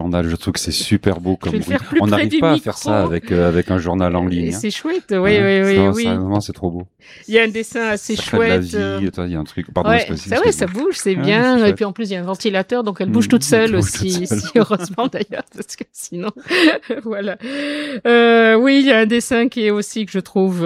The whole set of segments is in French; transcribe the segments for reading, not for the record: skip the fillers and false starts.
journal. Je trouve que c'est super beau comme bruit. On n'arrive pas à faire ça avec un journal en ligne. C'est chouette, oui. Vraiment, c'est trop beau. Il y a un dessin assez chouette. Il y a un truc. Pardon, ça bouge, c'est bien. Et puis en plus, il y a un ventilateur, donc elle bouge toute seule aussi. Heureusement d'ailleurs, parce que sinon, voilà. Oui, il y a un dessin qui est aussi que je trouve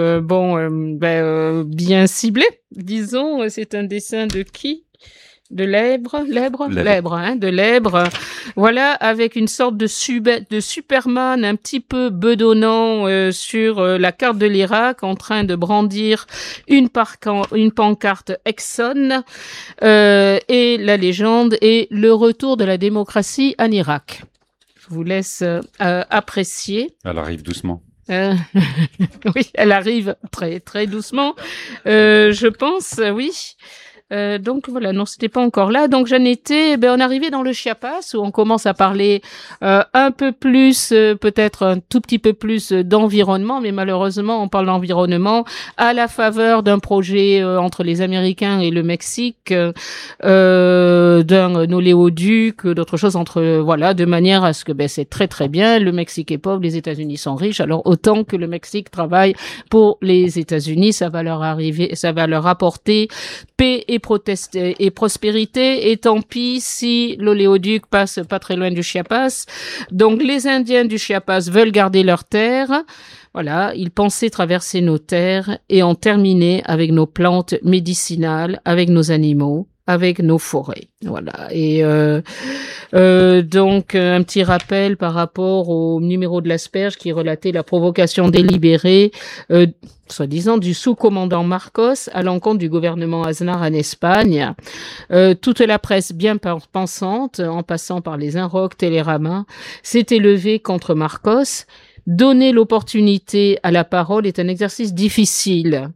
bien ciblé. Disons, c'est un dessin de qui? De Lèbre, de Lèbre. Voilà, avec une sorte de Superman un petit peu bedonnant sur la carte de l'Irak, en train de brandir une pancarte Exxon, et la légende est le retour de la démocratie en Irak. Je vous laisse apprécier. Elle arrive doucement. Oui, elle arrive très très doucement. Je pense, oui. Donc voilà, non, c'était pas encore là. Donc j'en étais, on arrivait dans le Chiapas où on commence à parler un peu plus, peut-être un tout petit peu plus d'environnement, mais malheureusement on parle d'environnement à la faveur d'un projet entre les Américains et le Mexique, d'un oléoduc, d'autres choses de manière à ce que c'est très très bien. Le Mexique est pauvre, les États-Unis sont riches. Alors autant que le Mexique travaille pour les États-Unis, ça va leur apporter paix et prospérité, et tant pis si l'oléoduc passe pas très loin du Chiapas. Donc les Indiens du Chiapas veulent garder leurs terres. Voilà, ils pensaient traverser nos terres et en terminer avec nos plantes médicinales, avec nos animaux, avec nos forêts. Voilà. Et donc un petit rappel par rapport au numéro de l'Asperge qui relatait la provocation délibérée soi-disant du sous-commandant Marcos à l'encontre du gouvernement Aznar en Espagne. Toute la presse bien pensante, en passant par les Inrocks, Télérama, s'est élevée contre Marcos. Donner l'opportunité à la parole est un exercice difficile.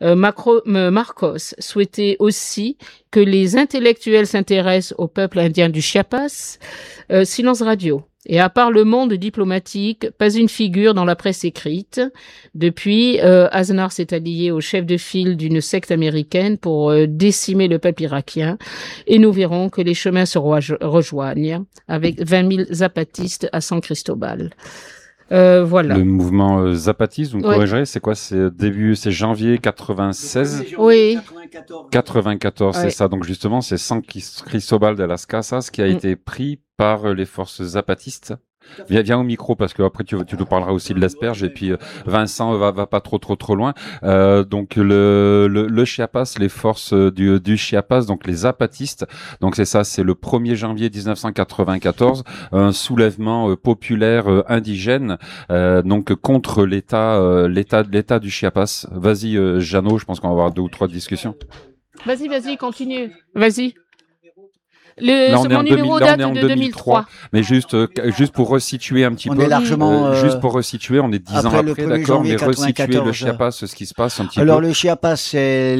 Marcos souhaitait aussi que les intellectuels s'intéressent au peuple indien du Chiapas. Silence radio. Et à part le monde diplomatique, pas une figure dans la presse écrite. Depuis, Aznar s'est allié au chef de file d'une secte américaine pour décimer le peuple irakien. Et nous verrons que les chemins se rejoignent avec 20 000 zapatistes à San Cristobal. Voilà. Le mouvement zapatiste, vous me corrigerez, c'est quoi? C'est janvier 96? Oui. 94, c'est ça. Donc justement, c'est San Cristobal de las Casas qui a été pris par les forces zapatistes. Viens au micro parce que après tu nous parleras aussi de l'Asperge et puis Vincent va pas trop loin. Donc le Chiapas, les forces du Chiapas, donc les zapatistes. Donc c'est ça, c'est le 1er janvier 1994, un soulèvement populaire indigène donc contre l'État du Chiapas. Vas-y Jeannot, je pense qu'on va avoir 2 ou 3 discussions. Vas-y, continue. Vas-y. Mon numéro date de 2003. Mais juste pour resituer un petit peu. On est largement. Juste pour resituer, on est 10 ans après, d'accord, mais resituer le Chiapas, ce qui se passe un petit peu. Alors le Chiapas, c'est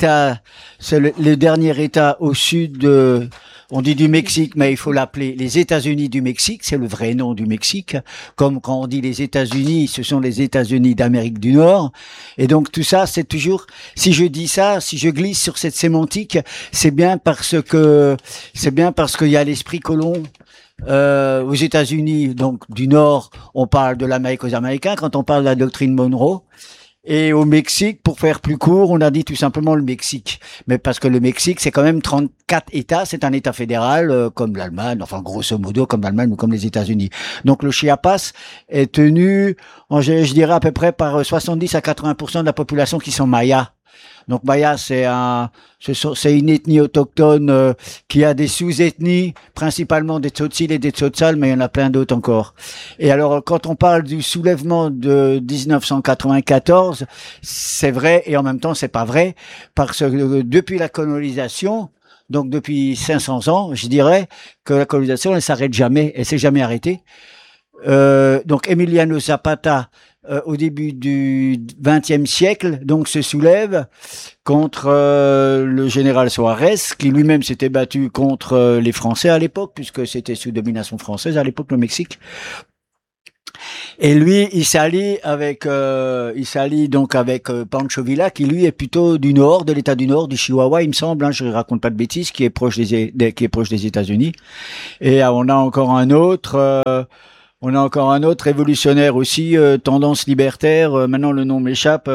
le dernier État au sud de. On dit du Mexique, mais il faut l'appeler les États-Unis du Mexique, c'est le vrai nom du Mexique. Comme quand on dit les États-Unis, ce sont les États-Unis d'Amérique du Nord. Et donc tout ça, c'est toujours, si je dis ça, si je glisse sur cette sémantique, c'est bien parce qu'il y a l'esprit colon. Aux États-Unis, donc du Nord, on parle de l'Amérique aux Américains. Quand on parle de la doctrine Monroe, et au Mexique, pour faire plus court, on a dit tout simplement le Mexique. Mais parce que le Mexique, c'est quand même 34 États, c'est un État fédéral, comme l'Allemagne, enfin grosso modo comme l'Allemagne ou comme les États-Unis. Donc le Chiapas est tenu, je dirais à peu près par 70 à 80% de la population qui sont mayas. Donc Maya, c'est une ethnie autochtone qui a des sous-ethnies, principalement des Tzotzil et des Tzotzal, mais il y en a plein d'autres encore. Et alors, quand on parle du soulèvement de 1994, c'est vrai et en même temps c'est pas vrai, parce que depuis la colonisation, donc depuis 500 ans, je dirais que la colonisation, elle s'arrête jamais, elle s'est jamais arrêtée. Donc Emiliano Zapata, au début du XXe siècle, donc se soulève contre le général Suarez, qui lui-même s'était battu contre les Français à l'époque, puisque c'était sous domination française à l'époque le Mexique. Et lui, il s'allie donc avec Pancho Villa, qui lui est plutôt du nord, de l'État du Nord, du Chihuahua, il me semble. Je raconte pas de bêtises, qui est proche qui est proche des États-Unis. Et on a encore un autre. Révolutionnaire aussi, tendance libertaire. Maintenant, le nom m'échappe.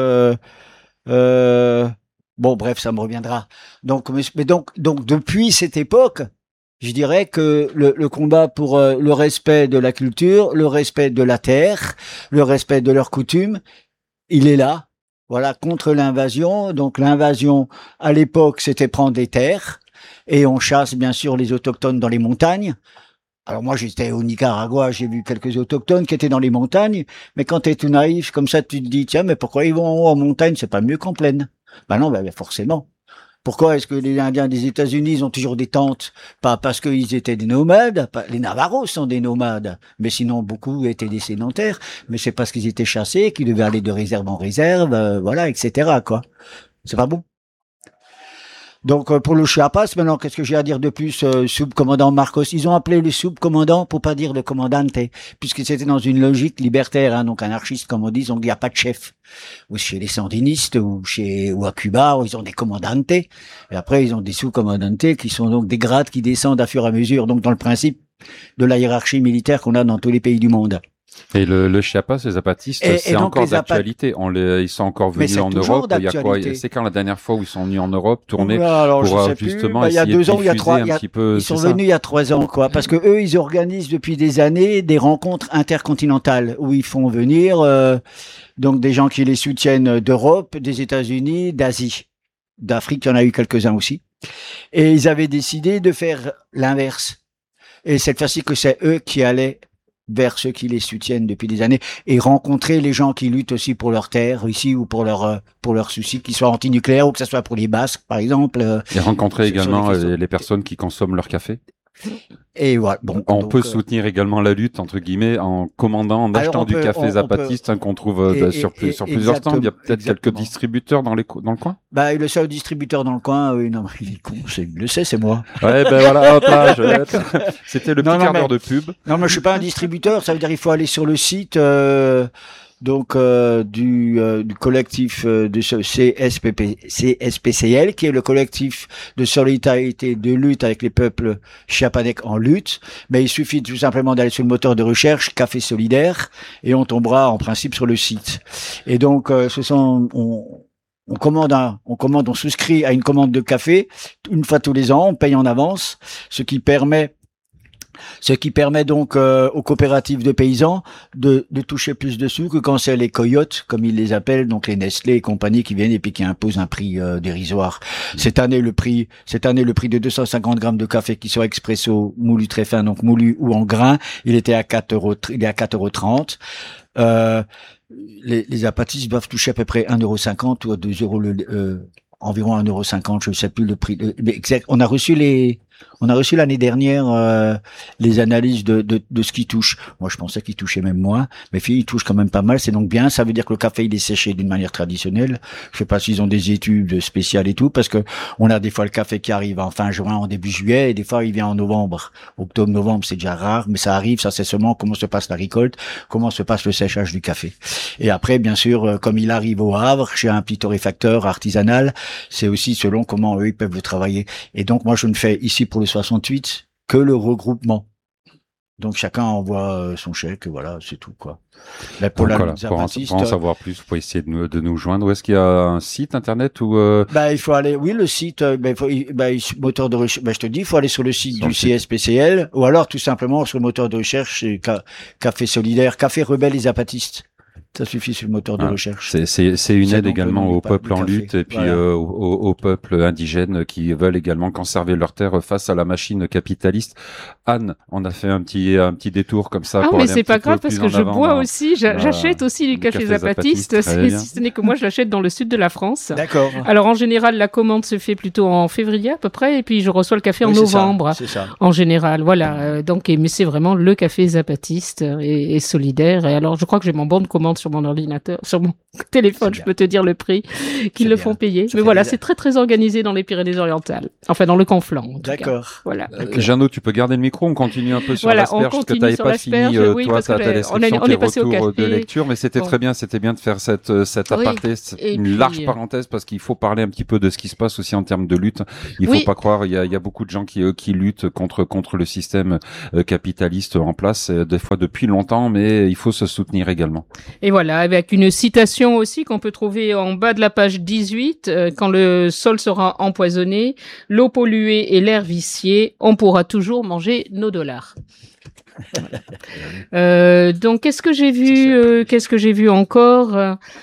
Bon, bref, ça me reviendra. Donc depuis cette époque, je dirais que le combat pour le respect de la culture, le respect de la terre, le respect de leurs coutumes, il est là. Voilà, contre l'invasion. Donc l'invasion, à l'époque, c'était prendre des terres. Et on chasse, bien sûr, les autochtones dans les montagnes. Alors moi, j'étais au Nicaragua, j'ai vu quelques autochtones qui étaient dans les montagnes. Mais quand t'es tout naïf, comme ça, tu te dis, tiens, mais pourquoi ils vont en haut en montagne? C'est pas mieux qu'en plaine. Ben non, forcément. Pourquoi est-ce que les Indiens des États-Unis ils ont toujours des tentes? Pas parce qu'ils étaient des nomades. Les Navarros sont des nomades, mais sinon beaucoup étaient des sédentaires. Mais c'est parce qu'ils étaient chassés, qu'ils devaient aller de réserve en réserve, voilà, etc. Quoi. C'est pas bon. Donc pour le Chiapas, maintenant, qu'est-ce que j'ai à dire de plus? Subcommandant Marcos, ils ont appelé le subcommandant pour pas dire le commandante, puisque c'était dans une logique libertaire, hein, donc anarchiste comme on dit, donc il n'y a pas de chef. Ou chez les sandinistes ou à Cuba, où ils ont des commandantes, et après ils ont des sous-commandantes qui sont donc des grades qui descendent à fur et à mesure, donc dans le principe de la hiérarchie militaire qu'on a dans tous les pays du monde. Et le Chiapas, les zapatistes, c'est encore d'actualité. Ils sont encore venus en Europe. Il y a quoi? C'est quand la dernière fois où ils sont venus en Europe tourner pour justement il y a 2 ans, il y a 3 un petit peu. Ils sont venus il y a 3 ans, quoi. Parce que eux, ils organisent depuis des années des rencontres intercontinentales où ils font venir donc des gens qui les soutiennent d'Europe, des États-Unis, d'Asie, d'Afrique. Il y en a eu quelques-uns aussi. Et ils avaient décidé de faire l'inverse. Et cette fois-ci que c'est eux qui allaient vers ceux qui les soutiennent depuis des années et rencontrer les gens qui luttent aussi pour leur terre ici ou pour leurs soucis, qu'ils soient anti-nucléaires ou que ce soit pour les Basques, par exemple. Et rencontrer également les personnes qui consomment leur café. Et voilà. Bon, on peut soutenir également la lutte, entre guillemets, en commandant, en achetant du café zapatiste qu'on trouve sur plusieurs stands. Il y a peut-être quelques distributeurs dans le coin. Bah, le seul distributeur dans le coin, oui, non, il est con, il le sait, c'est moi. Ouais, ben voilà, hop là, c'était le petit quart d'heure de pub. Non, mais je suis pas un distributeur, ça veut dire il faut aller sur le site, du collectif de CSPCL, qui est le collectif de solidarité de lutte avec les peuples chiapanèques en lutte. Mais il suffit tout simplement d'aller sur le moteur de recherche Café Solidaire et on tombera en principe sur le site. Et donc on souscrit à une commande de café une fois tous les ans, on paye en avance, ce qui permet donc aux coopératives de paysans de toucher plus de sous que quand c'est les coyotes, comme ils les appellent, donc les Nestlé et compagnie qui viennent et puis qui imposent un prix dérisoire. Cette année, le prix de 250 grammes de café qui soit expresso, moulu très fin, donc moulu ou en grains, il est à 4,30 €. Les zapatistes doivent toucher à peu près 1,50 € ou 2 €, environ 1,50 €, je ne sais plus le prix exact. On a reçu l'année dernière les analyses de ce qu'ils touchent. Moi, je pensais qu'ils touchaient même moins, mais ils touchent quand même pas mal. C'est donc bien. Ça veut dire que le café il est séché d'une manière traditionnelle. Je sais pas s'ils ont des études spéciales et tout, parce que on a des fois le café qui arrive en fin juin, en début juillet, et des fois il vient en novembre, octobre, novembre. C'est déjà rare, mais ça arrive. Ça c'est seulement comment se passe la récolte, comment se passe le séchage du café. Et après, bien sûr, comme il arrive au Havre, chez un petit torréfacteur artisanal, c'est aussi selon comment eux ils peuvent le travailler. Et donc moi, je ne fais ici pour le 68 que le regroupement. Donc chacun envoie son chèque, voilà, c'est tout quoi. Mais pour en savoir plus, vous pouvez essayer de nous joindre. Où est-ce qu'il y a un site internet ou il faut aller, oui, le site, moteur de recherche. Je te dis, il faut aller sur le site du CSPCL ou alors tout simplement sur le moteur de recherche, Café Solidaire, Café Rebelle et Zapatistes. Ça suffit sur le moteur de recherche. C'est une aide également aux peuples en lutte et puis aux peuples indigènes qui veulent également conserver leurs terres face à la machine capitaliste. Anne, on a fait un petit détour comme ça. Ah, mais c'est pas grave parce que je bois aussi, j'achète aussi du café zapatiste. Si ce n'est que moi, je l'achète dans le sud de la France. D'accord. Alors en général, la commande se fait plutôt en février à peu près, et puis je reçois le café en novembre. C'est ça. En général, voilà. Donc, mais c'est vraiment le café zapatiste et solidaire. Et alors, je crois que j'ai mon bon de commande sur mon ordinateur, sur mon téléphone, je peux te dire le prix qu'ils le font payer. Mais voilà, c'est très très organisé dans les Pyrénées-Orientales. Enfin, dans le Conflent. D'accord. Voilà. Jeannot, tu peux garder le micro, on continue un peu sur l'asperge, parce que tu n'avais pas fini, oui, toi, ta description, tes retours de lecture, mais c'était très bien, c'était bien de faire cette aparté, une large parenthèse, parce qu'il faut parler un petit peu de ce qui se passe aussi en termes de lutte. Il faut pas croire, il y a beaucoup de gens qui luttent contre le système capitaliste en place, des fois depuis longtemps, mais il faut se soutenir également. Et voilà, avec une citation aussi qu'on peut trouver en bas de la page 18, quand le sol sera empoisonné, l'eau polluée et l'air vicié, on pourra toujours manger nos dollars. Donc qu'est-ce que j'ai vu encore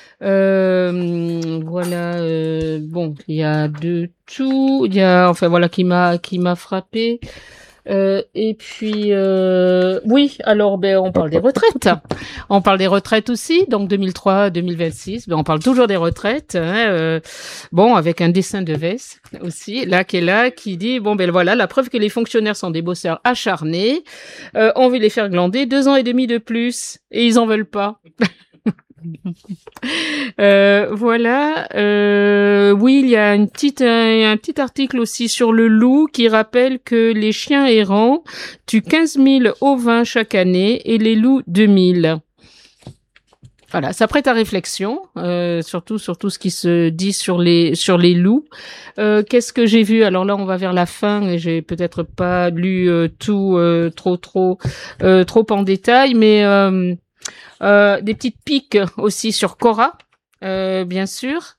voilà, bon, il y a de tout, il y a, enfin voilà, qui m'a frappé. Et puis, oui, alors, on parle des retraites. On parle des retraites aussi. Donc, 2003, 2026, on parle toujours des retraites. Hein, bon, avec un dessin de Vess aussi, qui dit, voilà, la preuve que les fonctionnaires sont des bosseurs acharnés. On veut les faire glander 2 ans et demi de plus. Et ils en veulent pas. Voilà. Oui, il y a un petit article aussi sur le loup qui rappelle que les chiens errants tuent 15 000 ovins chaque année et les loups 2000. Voilà, ça prête à réflexion, surtout ce qui se dit sur les loups. Qu'est-ce que j'ai vu? Alors là, on va vers la fin et j'ai peut-être pas lu tout trop en détail, mais des petites piques aussi sur Cora, bien sûr.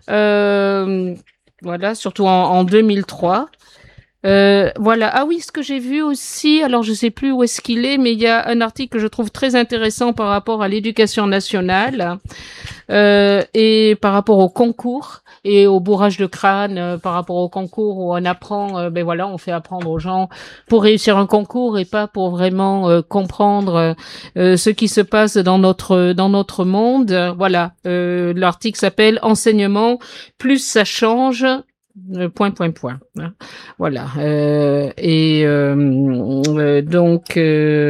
Voilà, surtout en 2003. Voilà. Ah oui, ce que j'ai vu aussi, alors je sais plus où est-ce qu'il est, mais il y a un article que je trouve très intéressant par rapport à l'éducation nationale et par rapport au concours et au bourrage de crâne, par rapport au concours où on apprend, voilà, on fait apprendre aux gens pour réussir un concours et pas pour vraiment comprendre ce qui se passe dans notre monde. Voilà, l'article s'appelle Enseignement, plus ça change. Point. Hein. Voilà. Donc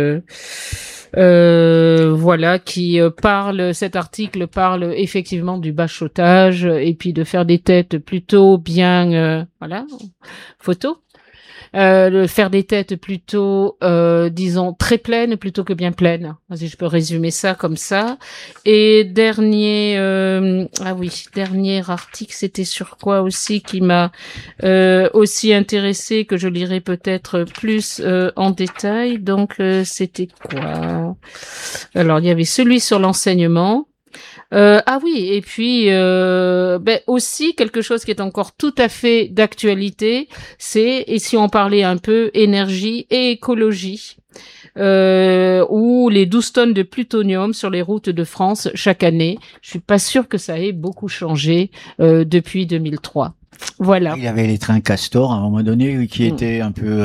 voilà, cet article parle effectivement du bachotage et puis de faire des têtes plutôt bien, voilà, photo. Faire des têtes plutôt, disons, très pleines plutôt que bien pleines. Si je peux résumer ça comme ça. Et dernier article, c'était sur quoi aussi qui m'a aussi intéressé, que je lirai peut-être plus en détail. Donc, c'était quoi? Alors, il y avait celui sur l'enseignement. Ah oui, et puis aussi quelque chose qui est encore tout à fait d'actualité, et si on parlait un peu énergie et écologie, ou les 12 tonnes de plutonium sur les routes de France chaque année. Je suis pas sûre que ça ait beaucoup changé depuis 2003. Voilà. Il y avait les trains Castor à un moment donné, qui étaient un peu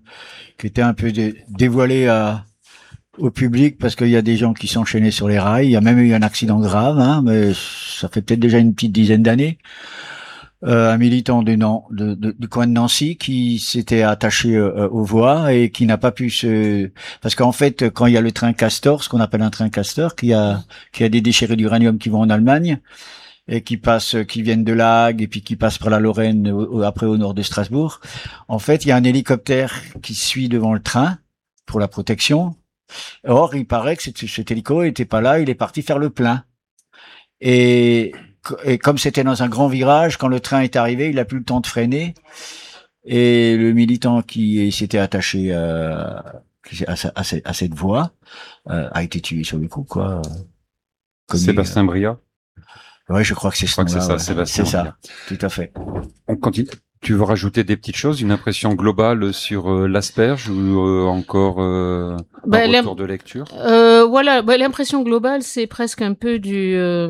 dévoilés au public, parce qu'il y a des gens qui s'enchaînaient sur les rails. Il y a même eu un accident grave, mais ça fait peut-être déjà une petite dizaine d'années. Un militant du coin de Nancy qui s'était attaché aux voies et qui n'a pas pu parce qu'en fait, quand il y a le train Castor, ce qu'on appelle un train Castor, qui a des déchets d'uranium qui vont en Allemagne et qui viennent de La Hague et puis qui passent par la Lorraine après au nord de Strasbourg. En fait, il y a un hélicoptère qui suit devant le train pour la protection. Or, il paraît que cet hélico était pas là, il est parti faire le plein. Et comme c'était dans un grand virage, quand le train est arrivé, il a plus le temps de freiner. Et le militant qui s'était attaché à cette voie a été tué sur le coup, quoi. Sébastien Bria. Ouais, je crois que c'est ça. Sébastien. C'est ça, tout à fait. On continue. Tu veux rajouter des petites choses, une impression globale sur l'asperge ou encore un retour de lecture? Voilà, l'impression globale, c'est presque un peu de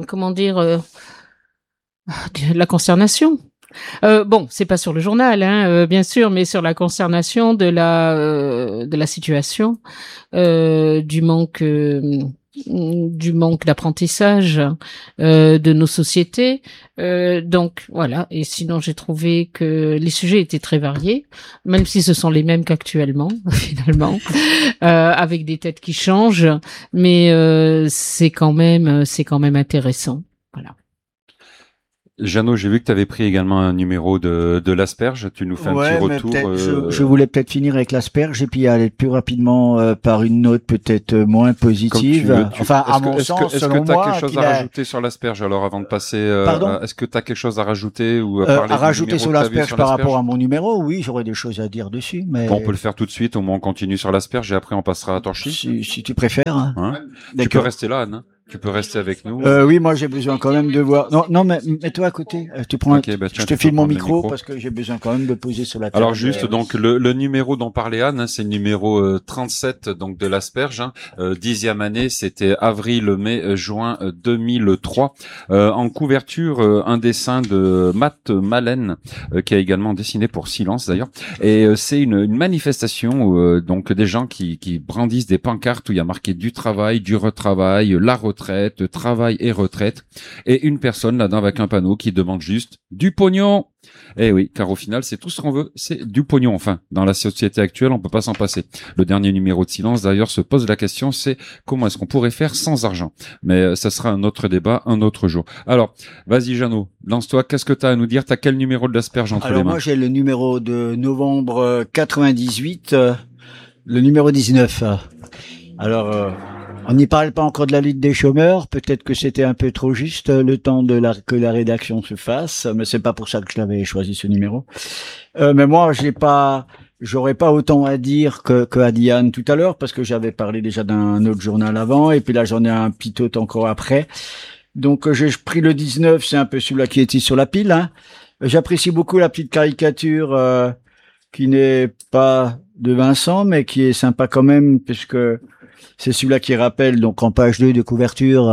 la consternation. C'est pas sur le journal, bien sûr, mais sur la consternation de la situation, du manque du manque d'apprentissage de nos sociétés. Donc voilà, et sinon j'ai trouvé que les sujets étaient très variés, même si ce sont les mêmes qu'actuellement finalement, avec des têtes qui changent, mais c'est quand même intéressant. Voilà. Jeannot, j'ai vu que tu avais pris également un numéro de l'Asperge. Tu nous fais un petit retour. Je voulais peut-être finir avec l'Asperge et puis aller plus rapidement par une note peut-être moins positive. À mon sens, selon moi. Est-ce que tu as quelque chose à rajouter sur l'Asperge alors avant de passer Pardon est-ce que tu as quelque chose à rajouter ou à parler à rajouter sur l'Asperge par rapport à à mon numéro? Oui, j'aurais des choses à dire dessus. Mais bon, on peut le faire tout de suite. Au moins, on continue sur l'Asperge et après on passera à Torchy. Si tu préfères. Hein. Tu peux rester là, Anne. Tu peux rester avec nous. Oui, moi j'ai besoin quand même de voir. Non, mais mets-toi à côté. Tu prends. Okay, tiens, je te file mon micro parce que j'ai besoin quand même de poser sur la table. Alors juste donc le numéro dont parlait Anne, c'est le numéro 37 donc de l'Asperge. 10e année, c'était avril, mai, juin 2003. En couverture, un dessin de Matt Malen qui a également dessiné pour Silence d'ailleurs. Et c'est une manifestation donc des gens qui brandissent des pancartes où il y a marqué du travail, du retravail, la retraite, travail et retraite, et une personne là-dedans avec un panneau qui demande juste du pognon. Eh oui, car au final, c'est tout ce qu'on veut, c'est du pognon. Enfin, dans la société actuelle, on peut pas s'en passer. Le dernier numéro de Silence, d'ailleurs, se pose la question, c'est comment est-ce qu'on pourrait faire sans argent? Mais ça sera un autre débat, un autre jour. Alors, vas-y, Jeannot, lance-toi. Qu'est-ce que tu as à nous dire? T'as quel numéro de l'Asperge entre les mains? Alors moi, j'ai le numéro de novembre 98, le numéro 19. Alors, on n'y parle pas encore de la lutte des chômeurs. Peut-être que c'était un peu trop juste le temps que la rédaction se fasse, mais c'est pas pour ça que je l'avais choisi ce numéro. Mais moi, j'aurais pas autant à dire que à Diane tout à l'heure parce que j'avais parlé déjà d'un autre journal avant et puis là j'en ai un petit autre encore après. Donc j'ai pris le 19, c'est un peu celui-là qui est sur la pile. Hein. J'apprécie beaucoup la petite caricature qui n'est pas de Vincent mais qui est sympa quand même puisque c'est celui-là qui rappelle, donc en page 2 de couverture,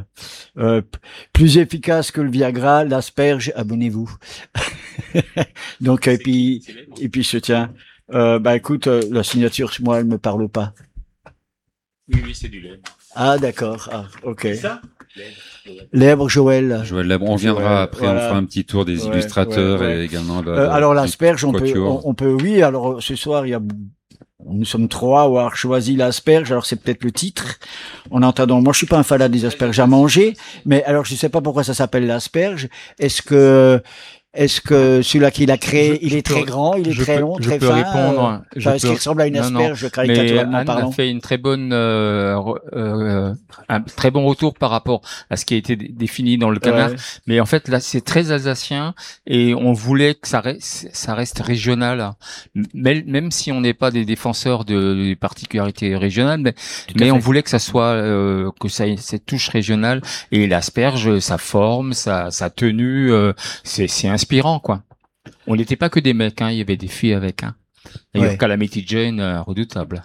plus efficace que le Viagra, l'Asperge, abonnez-vous. Donc, et puis je tiens. Écoute, la signature, moi, elle me parle pas. Oui, c'est du lait. Ah, d'accord. Ah, ok. C'est ça? Lèbre Joël. Joël Lèbre. On viendra après, voilà. On fera un petit tour des illustrateurs et également alors l'Asperge, on peut, oui, alors ce soir, nous sommes 3 à avoir choisi l'asperge, alors c'est peut-être le titre. En entendant, moi je suis pas un fanat des asperges à manger, mais alors je sais pas pourquoi ça s'appelle l'asperge. Est-ce que celui-là qui l'a créé, il est très grand, il est très long, très fin? Je peux répondre. Est-ce qu'il ressemble à une asperge caricaturalement parlant? Anne a fait une très bonne, un très bon retour par rapport à ce qui a été défini dans le canard. Ouais. Mais en fait, là, c'est très alsacien et on voulait que ça reste régional. Même si on n'est pas des défenseurs des particularités régionales, mais on voulait que ça soit, que ça ait cette touche régionale. Et l'asperge, sa forme, sa tenue, c'est inspirant, quoi. On n'était pas que des mecs, hein. Il y avait des filles avec, hein. D'ailleurs, Calamity Jane, redoutable.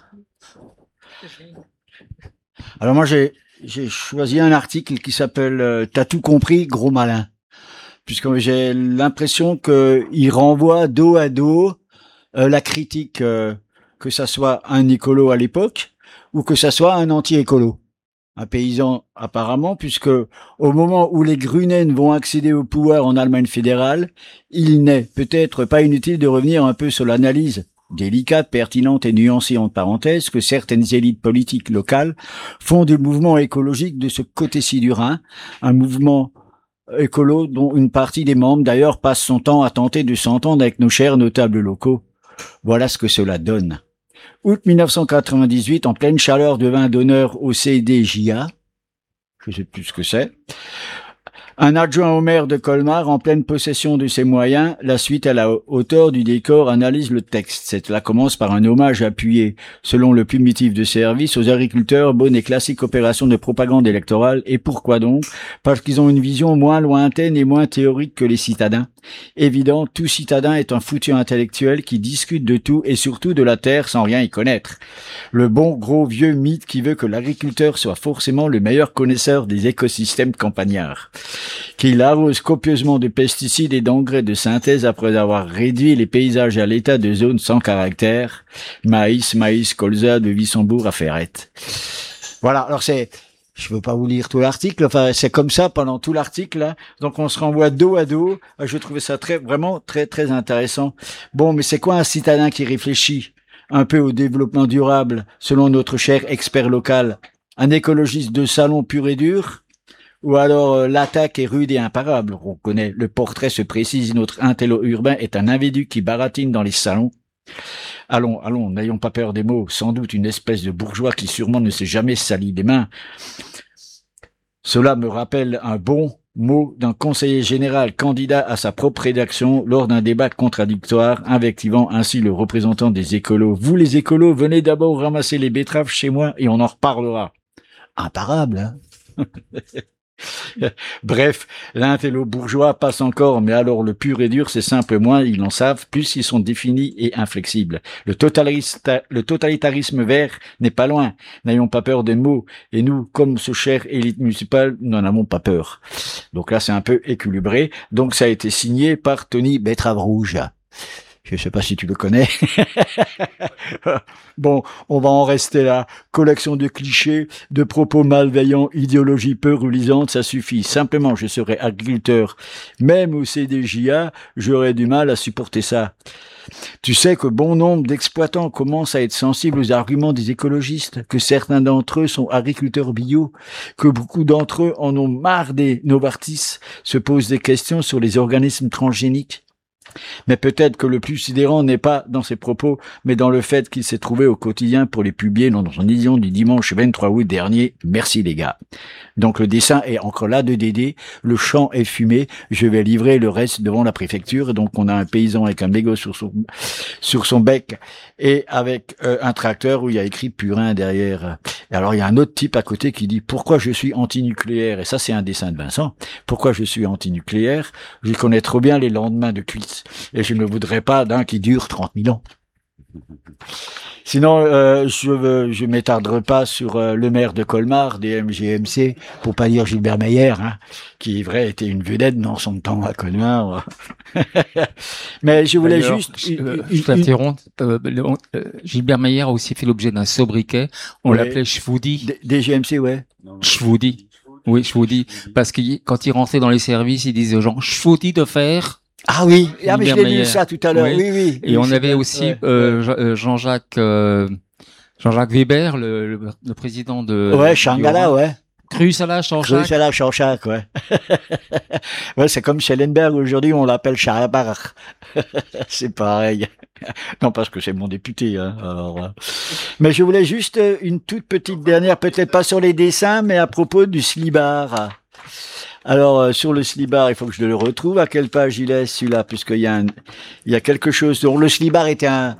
Alors moi, j'ai choisi un article qui s'appelle T'as tout compris, gros malin. Puisque j'ai l'impression qu'il renvoie dos à dos la critique, que ça soit un écolo à l'époque ou que ça soit un anti-écolo. Un paysan apparemment, puisque au moment où les Grünen vont accéder au pouvoir en Allemagne fédérale, il n'est peut-être pas inutile de revenir un peu sur l'analyse délicate, pertinente et nuancée entre parenthèses que certaines élites politiques locales font du mouvement écologique de ce côté-ci du Rhin, un mouvement écolo dont une partie des membres d'ailleurs passe son temps à tenter de s'entendre avec nos chers notables locaux. Voilà ce que cela donne. Août 1998, en pleine chaleur de vin d'honneur au CDJA, je sais plus ce que c'est, un adjoint au maire de Colmar, en pleine possession de ses moyens, la suite à la hauteur du décor analyse le texte. Cela commence par un hommage appuyé, selon le primitif de service, aux agriculteurs, bonne et classique opération de propagande électorale. Et pourquoi donc? Parce qu'ils ont une vision moins lointaine et moins théorique que les citadins. Évident, tout citadin est un foutu intellectuel qui discute de tout et surtout de la terre sans rien y connaître. Le bon gros vieux mythe qui veut que l'agriculteur soit forcément le meilleur connaisseur des écosystèmes campagnards, qu'il arrose copieusement de pesticides et d'engrais de synthèse après avoir réduit les paysages à l'état de zone sans caractère. Maïs, colza, de Wissembourg à Ferrette. Voilà, alors c'est Je veux pas vous lire tout l'article. Enfin, c'est comme ça pendant tout l'article. Là. Donc, on se renvoie dos à dos. Je trouvais ça vraiment très, très intéressant. Bon, mais c'est quoi un citadin qui réfléchit un peu au développement durable, selon notre cher expert local? Un écologiste de salon pur et dur? Ou alors l'attaque est rude et imparable? On connaît le portrait, se précise. Notre intello urbain est un individu qui baratine dans les salons. Allons, n'ayons pas peur des mots. Sans doute une espèce de bourgeois qui sûrement ne s'est jamais sali les mains. Cela me rappelle un bon mot d'un conseiller général candidat à sa propre rédaction lors d'un débat contradictoire, invectivant ainsi le représentant des écolos. Vous les écolos, venez d'abord ramasser les betteraves chez moi et on en reparlera. Imparable, hein? Bref, l'intello bourgeois passe encore, mais alors le pur et dur, c'est simple, moins ils en savent, plus ils sont définis et inflexibles. Le totalitarisme vert n'est pas loin, n'ayons pas peur des mots, et nous, comme ce cher élite municipale, nous n'en avons pas peur. Donc là, c'est un peu équilibré, donc ça a été signé par Tony Betrave Rouge. Je sais pas si tu le connais. Bon, on va en rester là. Collection de clichés, de propos malveillants, idéologie peu reluisante, ça suffit. Simplement, je serais agriculteur. Même au CDJA, j'aurais du mal à supporter ça. Tu sais que bon nombre d'exploitants commencent à être sensibles aux arguments des écologistes, que certains d'entre eux sont agriculteurs bio, que beaucoup d'entre eux en ont marre des Novartis, se posent des questions sur les organismes transgéniques. Mais peut-être que le plus sidérant n'est pas dans ses propos, mais dans le fait qu'il s'est trouvé au quotidien pour les publier dans son édition du dimanche 23 août dernier. Merci les gars. Donc le dessin est encore là de Dédé, le champ est fumé, je vais livrer le reste devant la préfecture. Donc on a un paysan avec un mégot sur son bec et avec un tracteur où il y a écrit Purin derrière. Et alors il y a un autre type à côté qui dit pourquoi je suis anti-nucléaire, et ça c'est un dessin de Vincent. Pourquoi je suis anti-nucléaire? Je connais trop bien les lendemains de cuisse. Et je ne voudrais pas d'un qui dure 30 000 ans. Sinon, je m'étarderai pas sur le maire de Colmar, des MGMC, pour pas dire Gilbert Meyer, hein, qui, vrai, était une vedette dans son temps à Colmar. Mais je voulais je t'interromps. Gilbert Meyer a aussi fait l'objet d'un sobriquet. On l'appelait Schwoudi. Des GMC, ouais. Schwoudi. Oui, Schwoudi. Parce que quand il rentrait dans les services, il disait aux gens, Schwoudi de fer. Ah oui, mais je l'ai lu ça tout à l'heure. Oui. Et on avait aussi Jean-Jacques Weber, le président de. Ouais, Shanghala, ouais. Crusala, Jean-Jacques, ouais. Ouais, c'est comme Schellenberg aujourd'hui, on l'appelle Charabar. C'est pareil. Non, parce que c'est mon député, hein. Alors, mais je voulais juste une toute petite dernière, peut-être pas sur les dessins, mais à propos du Slibar. Alors, sur le Slibar, il faut que je le retrouve. À quelle page il est, celui-là? Puisqu'il y a quelque chose. Donc, le Slibar était un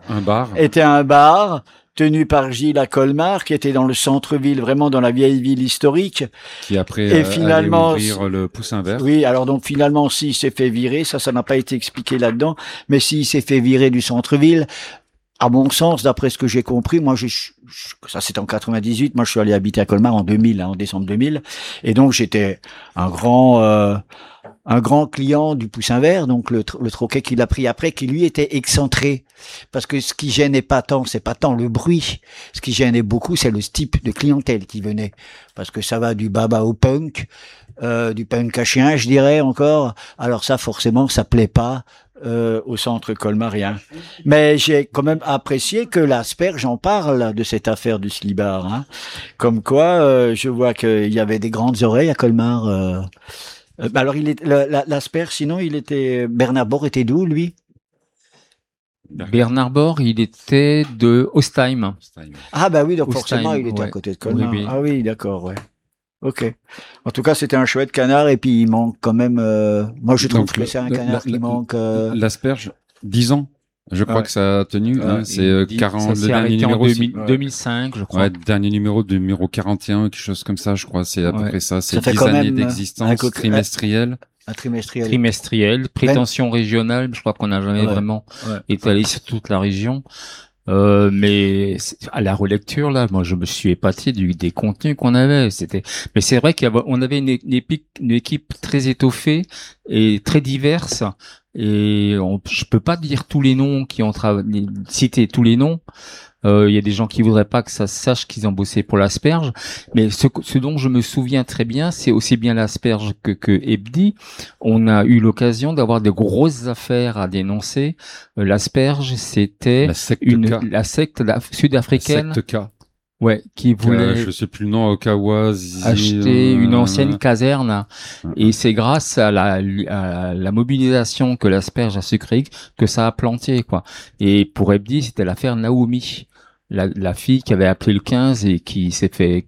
bar tenu par Gilles à Colmar, qui était dans le centre-ville, vraiment dans la vieille ville historique. Qui après finalement allait ouvrir le Poussin Vert. Oui, alors donc finalement, s'il s'est fait virer, ça n'a pas été expliqué là-dedans, mais s'il s'est fait virer du centre-ville, à mon sens, d'après ce que j'ai compris, moi, ça c'était en 98, moi je suis allé habiter à Colmar en 2000, en décembre 2000, et donc j'étais un grand client du Poussin Vert, donc le troquet qu'il a pris après, qui lui était excentré, parce que ce qui gênait c'est pas tant le bruit, ce qui gênait beaucoup, c'est le type de clientèle qui venait, parce que ça va du baba au punk, du punk à chien, je dirais encore, alors ça forcément, ça plaît pas au centre colmarien. Mais j'ai quand même apprécié que l'Asperge en parle de cette affaire du Slibar, hein. Comme quoi, je vois qu'il y avait des grandes oreilles à Colmar. Alors l'Asperge, sinon Bernard Bord était d'où, lui? Bernard Bord, il était de Ostheim. Ah bah oui, donc forcément, il était à côté de Colmar. Oui. Ah oui, d'accord, ouais. Ok. En tout cas, c'était un chouette canard, et puis il manque quand même. Moi, je trouve que c'est un canard qui manque. L'Asperge, 10 ans. Je crois que ça a tenu. C'est 40. Le dernier numéro 2005, je crois. Ouais, dernier numéro 41, quelque chose comme ça. Je crois. C'est à peu près ça. C'est 10 années d'existence trimestrielle. Trimestriel, prétention régionale. Je crois qu'on n'a jamais vraiment étalé sur toute la région. Mais à la relecture là, moi je me suis épaté des contenus qu'on avait. Mais c'est vrai qu'on avait une équipe très étoffée et très diverse. et je peux pas dire tous les noms qui ont citer tous les noms. Il y a des gens qui voudraient pas que ça se sache qu'ils ont bossé pour l'asperge, mais ce dont je me souviens très bien, c'est aussi bien l'asperge que Ebdi. On a eu l'occasion d'avoir de grosses affaires à dénoncer. L'asperge, c'était la secte sud-africaine. La secte K. Ouais, qui voulait, je sais plus le nom, Okawa, acheter une ancienne caserne. Et c'est grâce à la mobilisation que l'asperge a su créer que ça a planté, quoi. Et pour Ebdi, c'était l'affaire Naomi. La fille qui avait appelé le 15 et qui s'est fait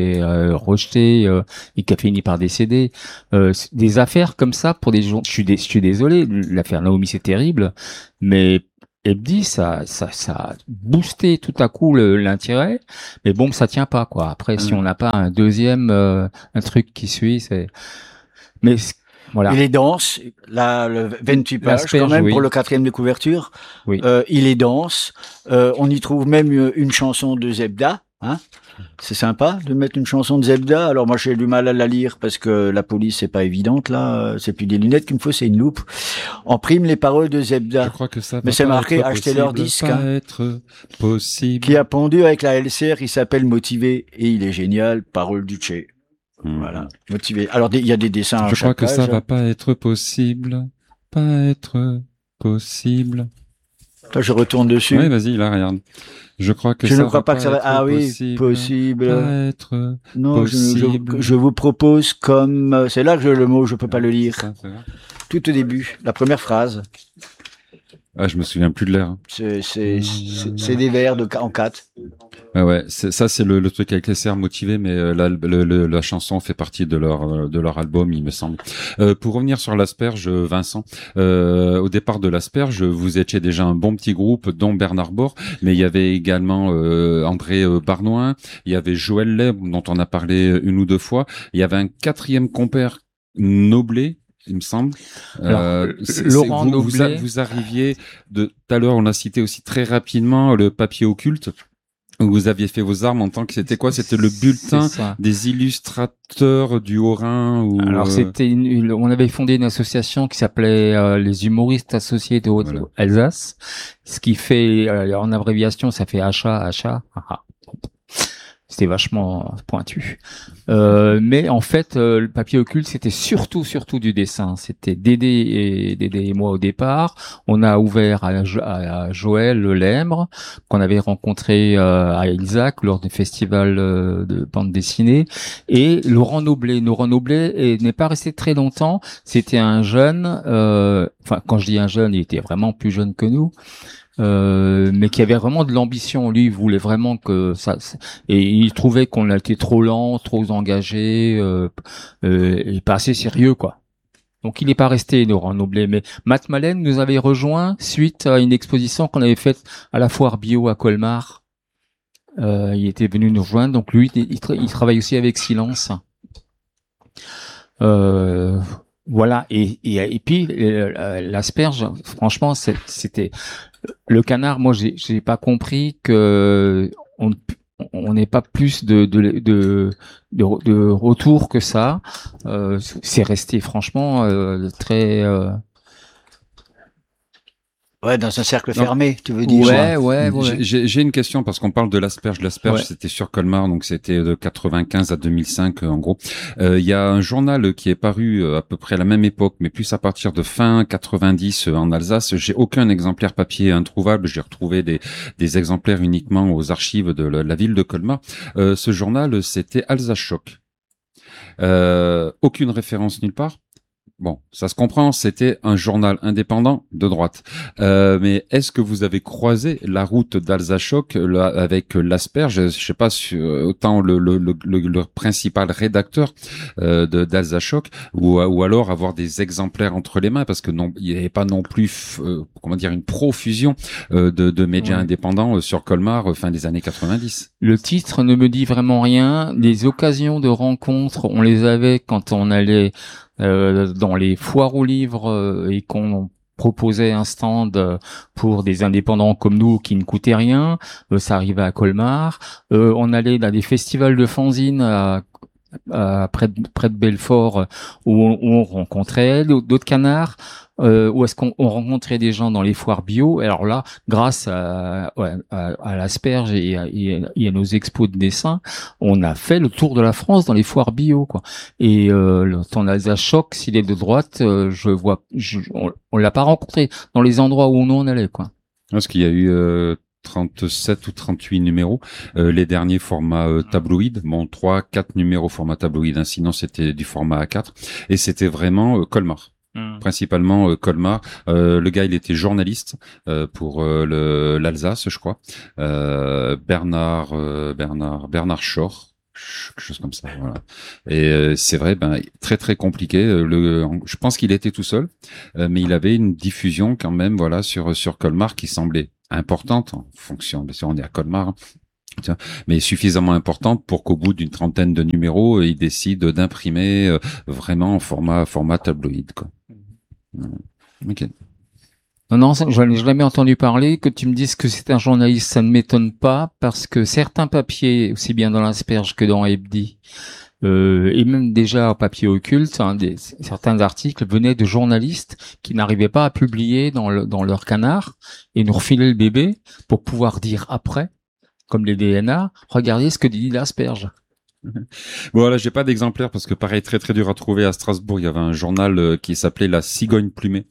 rejeter et qui a fini par décéder. Des affaires comme ça pour des gens. Je suis désolé, l'affaire Naomi c'est terrible, mais Ebdi, ça a boosté tout à coup l'intérêt, mais bon, ça tient pas, quoi. Après, si on n'a pas un deuxième, un truc qui suit, mais voilà. Il est dense, là, le 28 pages quand même, pour le 4e de couverture. Oui. Il est dense. On y trouve même une chanson de Zebda, hein. C'est sympa de mettre une chanson de Zebda. Alors moi j'ai du mal à la lire parce que la police c'est pas évidente là. C'est plus des lunettes qu'il me faut, c'est une loupe. En prime les paroles de Zebda. Je crois que ça. Mais c'est marqué acheter leur disque. Être possible. Qui a pondu avec la LCR. Il s'appelle Motivé et il est génial. Parole du Tché. Voilà, Motivé. Alors il y a des dessins. Je crois que ça va pas être possible. Pas être possible. Là je retourne dessus. Oui, vas-y, là regarde. Je crois que je ça ne crois va pas que ça va. Ah oui, possible. Pas être non, possible. Je vous propose comme. C'est là que le mot, je peux pas le lire. Ça, tout au début, la première phrase. Ah, je me souviens plus de l'air. C'est des vers en 4. Ah ouais, ça c'est le truc avec les serres motivés, mais la chanson fait partie de leur album, il me semble. Pour revenir sur l'asperge, Vincent, au départ de l'asperge, vous étiez déjà un bon petit groupe, dont Bernard Bord, mais il y avait également André Barnoin, il y avait Joël Leb, dont on a parlé une ou deux fois, il y avait un 4e compère, Noblet, il me semble. Alors, Laurent Noblet. Vous arriviez tout à l'heure, on a cité aussi très rapidement le papier occulte. Vous aviez fait vos armes en tant que c'était quoi? C'était le bulletin des illustrateurs du Haut-Rhin ou alors c'était on avait fondé une association qui s'appelait les humoristes associés de Haute-Alsace, ce qui fait en abréviation ça fait achat. C'était vachement pointu. Mais en fait, le papier occulte, c'était surtout du dessin. C'était Dédé et moi au départ. On a ouvert à Joël Lembre, qu'on avait rencontré à Ilzac lors du festival de bande dessinée. Et Laurent Noblet. Laurent Noblet n'est pas resté très longtemps. C'était un jeune, enfin, quand je dis un jeune, il était vraiment plus jeune que nous. Mais qui avait vraiment de l'ambition. Lui, il voulait vraiment que ça, et il trouvait qu'on était trop lent, trop engagé, et pas assez sérieux, quoi. Donc, il n'est pas resté, Laurent Noblet. Mais Matt Malen nous avait rejoint suite à une exposition qu'on avait faite à la foire bio à Colmar. Il était venu nous rejoindre. Donc, lui, il travaille aussi avec Silence. Voilà. Et puis, l'asperge, franchement, c'était, le canard, moi, j'ai pas compris que on n'ait pas plus de retour que ça. C'est resté franchement très. Ouais, dans un cercle fermé, tu veux dire. Ouais. J'ai une question parce qu'on parle de l'asperge. L'asperge, c'était sur Colmar, donc c'était de 95 à 2005 en gros. Il y a un journal qui est paru à peu près à la même époque, mais plus à partir de fin 90 en Alsace. J'ai aucun exemplaire papier introuvable. J'ai retrouvé des exemplaires uniquement aux archives de la ville de Colmar. Ce journal, c'était Alsace Choc. Aucune référence nulle part. Bon, ça se comprend, c'était un journal indépendant de droite. Mais est-ce que vous avez croisé la route d'Alsace Choc avec l'asperge? Je sais pas, autant le principal rédacteur d'Alsace Choc ou alors avoir des exemplaires entre les mains, parce que non, il n'y avait pas non plus une profusion de médias indépendants sur Colmar fin des années 90. Le titre ne me dit vraiment rien. Les occasions de rencontres, on les avait quand on allait dans les foires aux livres et qu'on proposait un stand pour des indépendants comme nous qui ne coûtait rien. Ça arrivait à Colmar. On allait dans des festivals de fanzines près de Belfort, où on rencontrait d'autres canards, où est-ce qu'on rencontrait des gens dans les foires bio. Et alors là, grâce à l'asperge et à nos expos de dessin, on a fait le tour de la France dans les foires bio, quoi. Et ton Alsace choc, s'il est de droite, on l'a pas rencontré dans les endroits où on allait, quoi. Parce qu'il y a eu 37 ou 38 numéros, les derniers formats tabloïd, bon 3-4 numéros format tabloïd, hein, sinon c'était du format A4, et c'était vraiment Colmar. Principalement Colmar. Le gars, il était journaliste pour l'Alsace, je crois. Bernard Schor, quelque chose comme ça. Voilà. Et c'est vrai, très très compliqué. Je pense qu'il était tout seul, mais il avait une diffusion quand même, voilà, sur Colmar qui semblait importante en fonction. Bien sûr, on est à Colmar. Hein. Tiens, mais suffisamment importante pour qu'au bout d'une trentaine de numéros, il décide d'imprimer vraiment en format tabloïd, quoi. Ok. Non, je n'ai jamais entendu parler. Que tu me dises que c'est un journaliste, ça ne m'étonne pas, parce que certains papiers, aussi bien dans l'Asperge que dans Hebdi, et même déjà au papier occulte, hein, certains articles venaient de journalistes qui n'arrivaient pas à publier dans leur canard et nous refilaient le bébé pour pouvoir dire après, comme les DNA, regardez ce que dit l'Asperge. Bon, voilà, j'ai pas d'exemplaire parce que pareil, très très dur à trouver à Strasbourg. Il y avait un journal qui s'appelait La Cigogne Plumée,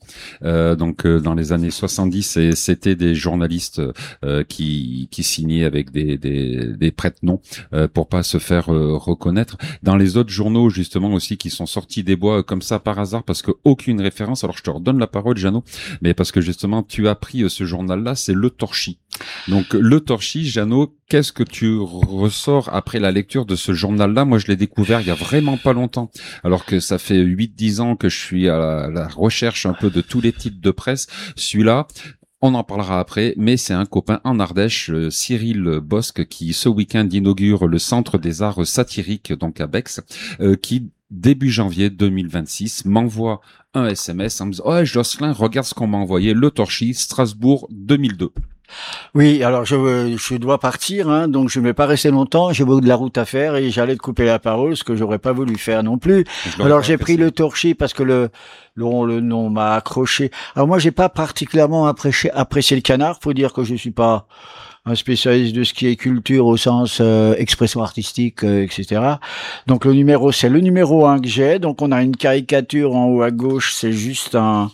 dans les années 70, et c'était des journalistes qui signaient avec des prête-noms pour pas se faire reconnaître. Dans les autres journaux justement aussi qui sont sortis des bois comme ça par hasard parce que aucune référence. Alors je te redonne la parole, Jeannot, mais parce que justement tu as pris ce journal-là, c'est Le Torchis. Donc Le Torchis, Jeannot, qu'est-ce que tu ressors après la lecture de ce journal-là? Moi, je l'ai découvert il y a vraiment pas longtemps, alors que ça fait 8-10 ans que je suis à la recherche un peu de tous les titres de presse. Celui-là, on en parlera après, mais c'est un copain en Ardèche, Cyril Bosque, qui ce week-end inaugure le Centre des Arts Satiriques, donc à Bex, qui début janvier 2026 m'envoie un SMS en me disant « Oh, Jocelyn, regarde ce qu'on m'a envoyé, Le Torchis, Strasbourg 2002 ». Oui, alors je dois partir, hein, donc je ne vais pas rester longtemps. J'ai beaucoup de la route à faire et j'allais te couper la parole, ce que j'aurais pas voulu faire non plus. Alors j'ai pris Le Torchis parce que le nom m'a accroché. Alors moi, j'ai pas particulièrement apprécié le canard. Faut dire que je suis pas un spécialiste de ce qui est culture au sens expression artistique, etc. Donc le numéro, c'est le numéro 1 que j'ai. Donc on a une caricature en haut à gauche, c'est juste un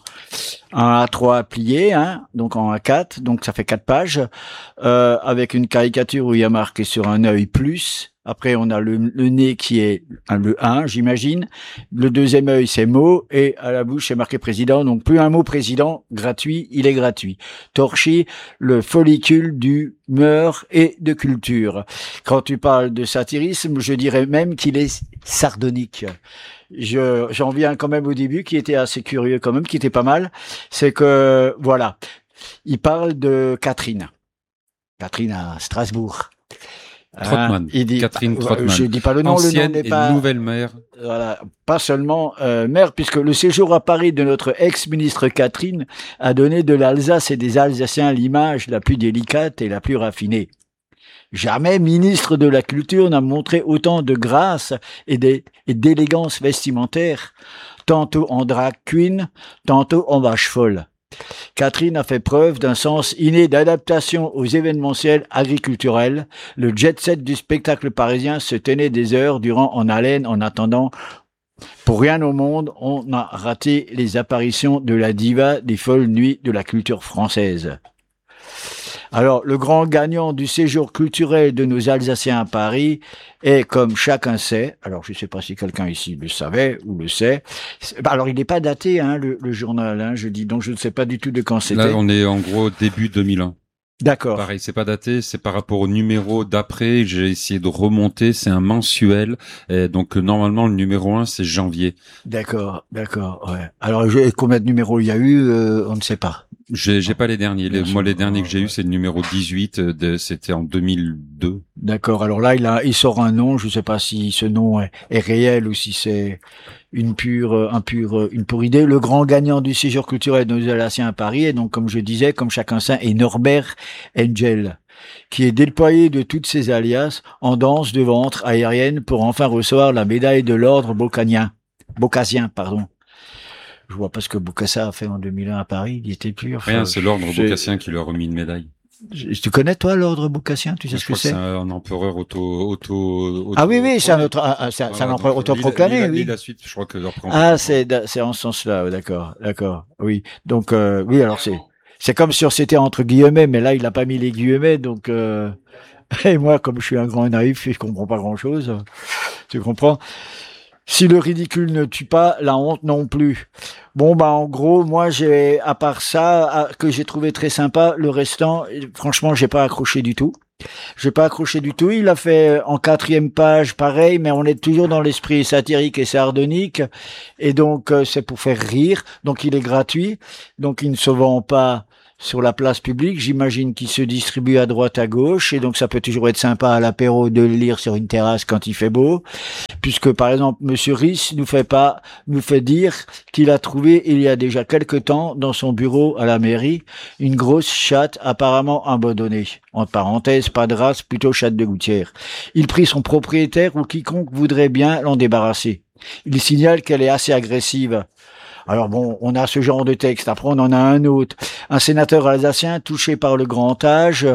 A3 plié, hein, donc en A4, donc ça fait 4 pages, avec une caricature où il y a marqué sur un œil plus. Après, on a le nez qui est le 1, j'imagine. Le deuxième œil, c'est mot, et à la bouche, c'est marqué président. Donc, plus un mot président, gratuit, il est gratuit. Torchis, le follicule d'humeur et de culture. Quand tu parles de satirisme, je dirais même qu'il est sardonique. J'en viens quand même au début, qui était assez curieux quand même, qui était pas mal. C'est que, voilà, il parle de Catherine à Strasbourg. Trottmann, Catherine Trottmann. Je dis pas le nom, ancienne le nom n'est pas... et nouvelle maire. Voilà, pas seulement maire, puisque le séjour à Paris de notre ex-ministre Catherine a donné de l'Alsace et des Alsaciens l'image la plus délicate et la plus raffinée. Jamais ministre de la Culture n'a montré autant de grâce et d'élégance vestimentaire, tantôt en drag queen, tantôt en vache folle. Catherine a fait preuve d'un sens inné d'adaptation aux événementiels agriculturels. Le jet-set du spectacle parisien se tenait des heures durant en haleine en attendant. Pour rien au monde, on a raté les apparitions de la diva des folles nuits de la culture française. Alors, le grand gagnant du séjour culturel de nos Alsaciens à Paris est, comme chacun sait, alors je ne sais pas si quelqu'un ici le savait ou le sait, alors il n'est pas daté, hein, le journal, hein, je dis, donc je ne sais pas du tout de quand c'était. Là, on est en gros début 2001. D'accord. Pareil, c'est pas daté, c'est par rapport au numéro d'après, j'ai essayé de remonter, c'est un mensuel, et donc normalement le numéro 1 c'est janvier. D'accord, ouais. Alors combien de numéros il y a eu, on ne sait pas. J'ai pas les derniers. Moi, les derniers que j'ai eu, c'est le numéro 18. C'était en 2002. D'accord. Alors là, il sort un nom. Je sais pas si ce nom est réel ou si c'est une pure idée. Le grand gagnant du séjour culturel de nos Alsaciens à Paris est donc, comme je disais, comme chacun sait, est Norbert Engel. qui est déployé de toutes ses alias en danse de ventre aérienne pour enfin recevoir la médaille de l'ordre Bocasien, pardon. Je vois pas ce que Bokassa a fait en 2001 à Paris, il y était plus. Rien, c'est l'ordre Bocassien qui lui a remis une médaille. Tu connais, toi, l'ordre Bocassien? Tu sais ce que c'est? C'est un empereur Ah oui, c'est un autre, c'est un empereur autoproclamé, oui. La suite, je crois que c'est en ce sens-là, d'accord, oui. Donc, oui, alors c'est comme si c'était entre guillemets, mais là, il a pas mis les guillemets, donc, et moi, comme je suis un grand naïf, je comprends pas grand-chose. Tu comprends? Si le ridicule ne tue pas, la honte non plus. Bon, en gros, moi, à part ça, que j'ai trouvé très sympa, le restant, franchement, j'ai pas accroché du tout. Il a fait en 4e page, pareil, mais on est toujours dans l'esprit satirique et sardonique. Et donc, c'est pour faire rire. Donc, il est gratuit. Donc, il ne se vend pas sur la place publique. J'imagine qu'il se distribue à droite, à gauche. Et donc, ça peut toujours être sympa à l'apéro de le lire sur une terrasse quand il fait beau. Puisque, par exemple, Monsieur Riss nous fait dire qu'il a trouvé, il y a déjà quelque temps, dans son bureau à la mairie, une grosse chatte apparemment abandonnée. Entre parenthèses, pas de race, plutôt chatte de gouttière. Il prie son propriétaire ou quiconque voudrait bien l'en débarrasser. Il signale qu'elle est assez agressive. Alors bon, on a ce genre de texte. Après, on en a un autre. Un sénateur alsacien touché par le grand âge,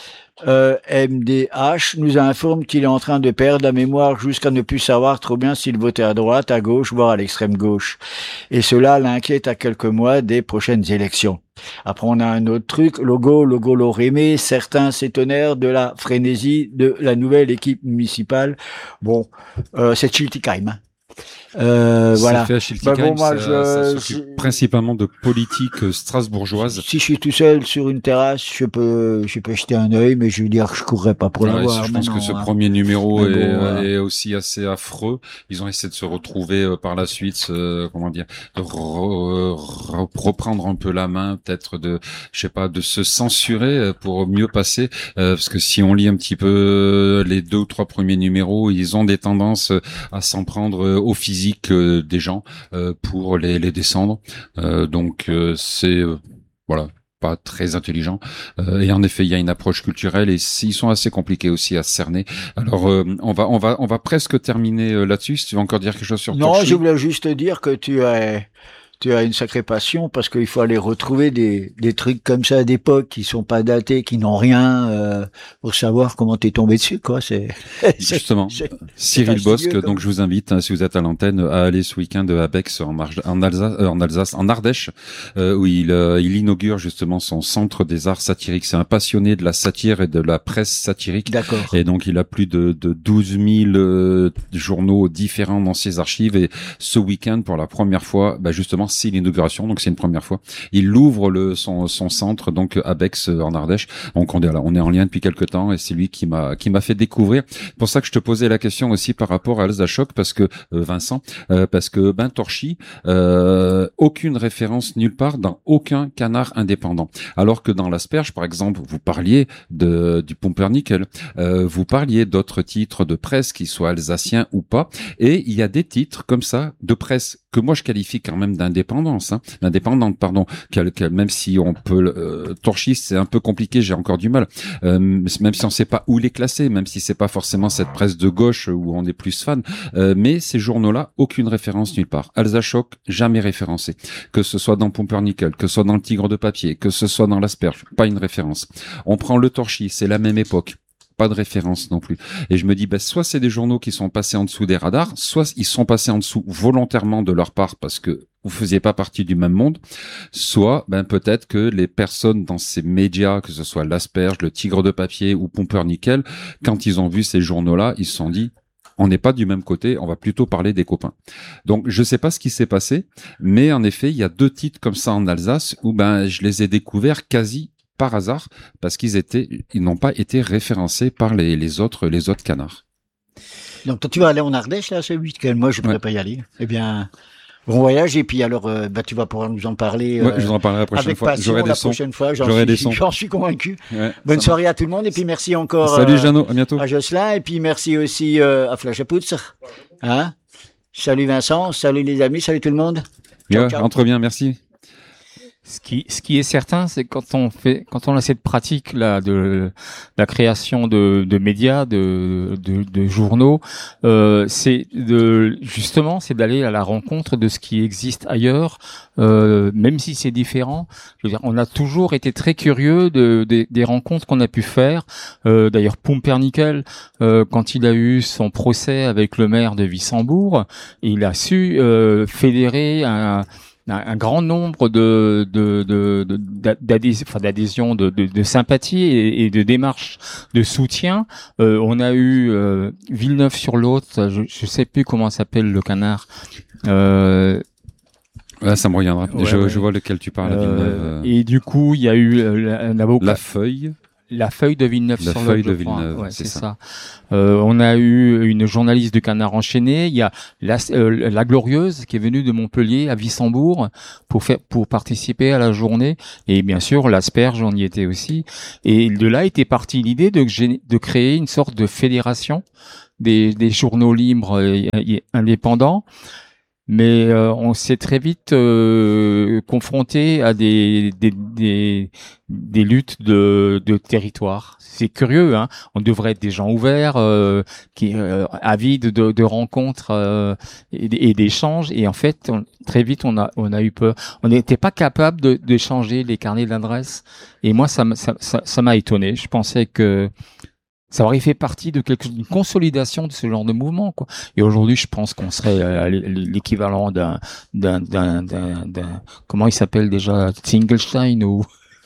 MDH, nous informe qu'il est en train de perdre la mémoire jusqu'à ne plus savoir trop bien s'il votait à droite, à gauche, voire à l'extrême gauche. Et cela l'inquiète à quelques mois des prochaines élections. Après, on a un autre truc, logo Loremé. Certains s'étonnèrent de la frénésie de la nouvelle équipe municipale. Bon, c'est Schiltigheim. Voilà. Fait à Schiltigheim, ça s'occupe principalement de politique strasbourgeoise. Si je suis tout seul sur une terrasse, je peux jeter un œil, mais je veux dire que je courrais pas pour l'avoir. Je pense que ce premier numéro est aussi assez affreux. Ils ont essayé de se retrouver par la suite, de reprendre un peu la main, peut-être de se censurer pour mieux passer, parce que si on lit un petit peu les 2 ou 3 premiers numéros, ils ont des tendances à s'en prendre au physique des gens pour les descendre. Donc c'est voilà, pas très intelligent. Et en effet, il y a une approche culturelle et ils sont assez compliqués aussi à cerner. Alors on va presque terminer là-dessus. Si tu veux encore dire quelque chose sur Non, Torchy. Je voulais juste dire que tu as une sacrée passion parce qu'il faut aller retrouver des trucs comme ça d'époque qui sont pas datés, qui n'ont rien pour savoir comment t'es tombé dessus, quoi. Justement Cyril Bosque. Donc je vous invite, si vous êtes à l'antenne, à aller ce week-end à Bex en Ardèche, où il inaugure justement son centre des arts satiriques. C'est un passionné de la satire et de la presse satirique. D'accord. Et donc il a plus de 12 000 journaux différents dans ses archives. Et ce week-end, pour la première fois, justement, c'est l'inauguration, donc c'est une première fois. Il ouvre son centre donc à Bex en Ardèche. Donc on est en lien depuis quelque temps et c'est lui qui m'a fait découvrir. C'est pour ça que je te posais la question aussi par rapport à Elsa Choc, parce que Vincent, parce que Torchy, aucune référence nulle part dans aucun canard indépendant. Alors que dans l'Asperge, par exemple, vous parliez du Pumpernickel, vous parliez d'autres titres de presse qui soient alsaciens ou pas, et il y a des titres comme ça de presse que moi je qualifie quand même d'indépendante, même si on peut Torchy, c'est un peu compliqué, j'ai encore du mal, même si on sait pas où il est classé, même si c'est pas forcément cette presse de gauche où on est plus fan, mais ces journaux-là, aucune référence nulle part. Elsa Choc, jamais référencé, que ce soit dans Pumpernickel, que ce soit dans le Tigre de papier, que ce soit dans l'Asperge, pas une référence. On prend le Torchy, c'est la même époque. Pas de référence non plus. Et je me dis, soit c'est des journaux qui sont passés en dessous des radars, soit ils sont passés en dessous volontairement de leur part parce que vous faisiez pas partie du même monde, soit peut-être que les personnes dans ces médias, que ce soit l'Asperge, le Tigre de papier ou Pumpernickel, quand ils ont vu ces journaux-là, ils se sont dit, on n'est pas du même côté, on va plutôt parler des copains. Donc je sais pas ce qui s'est passé, mais en effet, il y a 2 titres comme ça en Alsace où je les ai découverts quasi par hasard, parce ils n'ont pas été référencés par les autres canards. Donc toi, tu vas aller en Ardèche là ce week-end. Moi, je pourrais pas y aller. Eh bien, bon voyage, et puis alors, tu vas pouvoir nous en parler. Je vous en parlerai la prochaine fois. J'aurai des sons. J'en suis convaincu. Ouais, bonne soirée à tout le monde, et puis merci encore. Salut Jeannot, à bientôt. À Jocelyn, et puis merci aussi à Flashaputz. Salut Vincent, salut les amis, salut tout le monde. Ciao, ciao. Entre bien, merci. Ce qui est certain, c'est quand on a cette pratique là de la création de médias, de journaux, c'est c'est d'aller à la rencontre de ce qui existe ailleurs, même si c'est différent. Je veux dire, on a toujours été très curieux des rencontres qu'on a pu faire. D'ailleurs, Pumpernickel, quand il a eu son procès avec le maire de Wissembourg, il a su fédérer un grand nombre d'adhésions, de sympathie et de démarches de soutien. On a eu Villeneuve-sur-Lot, je sais plus comment s'appelle le canard. Ouais, ça me reviendra. Ouais, je vois lequel tu parles. Et du coup, il y a eu un avocat. La feuille de Villeneuve-sur-Lot. La feuille de Villeneuve, ouais, c'est ça. On a eu une journaliste du Canard enchaîné. Il y a la Glorieuse qui est venue de Montpellier à Wissembourg pour participer à la journée. Et bien sûr, l'Asperge, on y était aussi. Et de là était partie l'idée de créer une sorte de fédération des journaux libres et indépendants. Mais on s'est très vite confronté à des luttes de territoire. C'est curieux, hein. On devrait être des gens ouverts, qui avides de rencontres et d'échanges. Et en fait, très vite, on a eu peur. On n'était pas capable de changer les carnets d'adresses. Et moi, ça m'a étonné. Je pensais que ça aurait fait partie d'une consolidation de ce genre de mouvement, quoi. Et aujourd'hui, je pense qu'on serait l'équivalent d'un comment il s'appelle déjà, Singlestein ou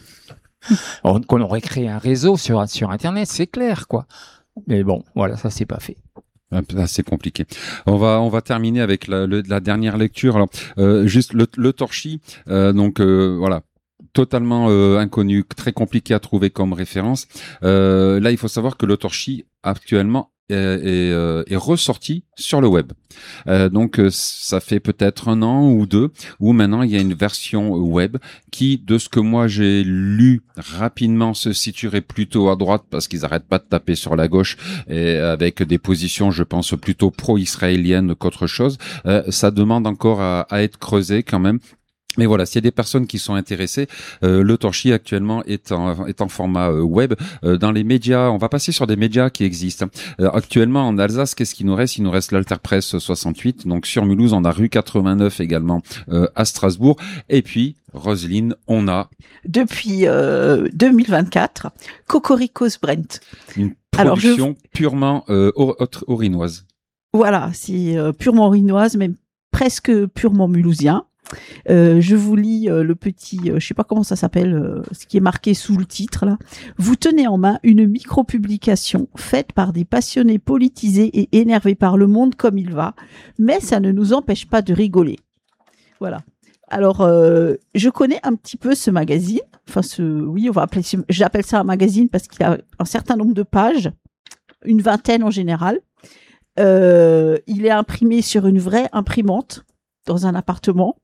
qu'on aurait créé un réseau sur Internet, c'est clair, quoi. Mais bon, voilà, ça c'est pas fait. C'est compliqué. On va terminer avec la dernière lecture. Alors, juste le Torchy. Voilà. Totalement inconnu, très compliqué à trouver comme référence. Là, il faut savoir que le Torchy actuellement est ressorti sur le web. Donc ça fait peut-être 1 an ou 2 où maintenant il y a une version web qui, de ce que moi j'ai lu rapidement, se situerait plutôt à droite parce qu'ils arrêtent pas de taper sur la gauche et avec des positions, je pense, plutôt pro-israéliennes qu'autre chose. Ça demande encore à être creusé quand même. Mais voilà, s'il y a des personnes qui sont intéressées, le Torchy actuellement est en format web. Dans les médias, on va passer sur des médias qui existent. Actuellement en Alsace, qu'est-ce qu'il nous reste ? Il nous reste l'Alterpresse 68. Donc sur Mulhouse, on a rue 89 également à Strasbourg. Et puis Roselyne, on a depuis 2024 Cocorico's Brent. Une production purement orinoise. Voilà, c'est purement orinoise, même presque purement mulhousien. Je vous lis le petit, je sais pas comment ça s'appelle, ce qui est marqué sous le titre là. Vous tenez en main une micro-publication faite par des passionnés politisés et énervés par le monde comme il va, mais ça ne nous empêche pas de rigoler. Voilà. Alors, je connais un petit peu ce magazine. Enfin, j'appelle ça un magazine parce qu'il a un certain nombre de pages, une vingtaine en général. Il est imprimé sur une vraie imprimante dans un appartement.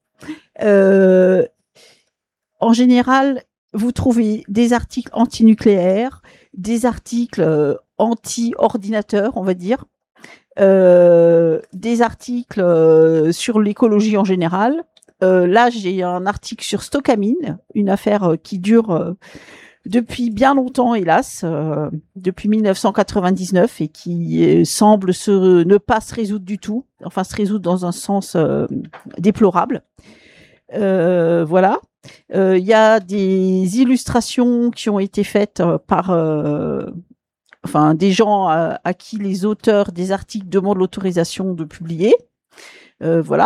En général, vous trouvez des articles anti-nucléaires, des articles anti-ordinateur, on va dire, des articles sur l'écologie en général. Là, j'ai un article sur Stockamine, une affaire qui dure depuis bien longtemps, hélas, depuis 1999 et qui semble ne pas se résoudre du tout, enfin se résoudre dans un sens déplorable. Voilà. Il y a des illustrations qui ont été faites par des gens à qui les auteurs des articles demandent l'autorisation de publier. Voilà.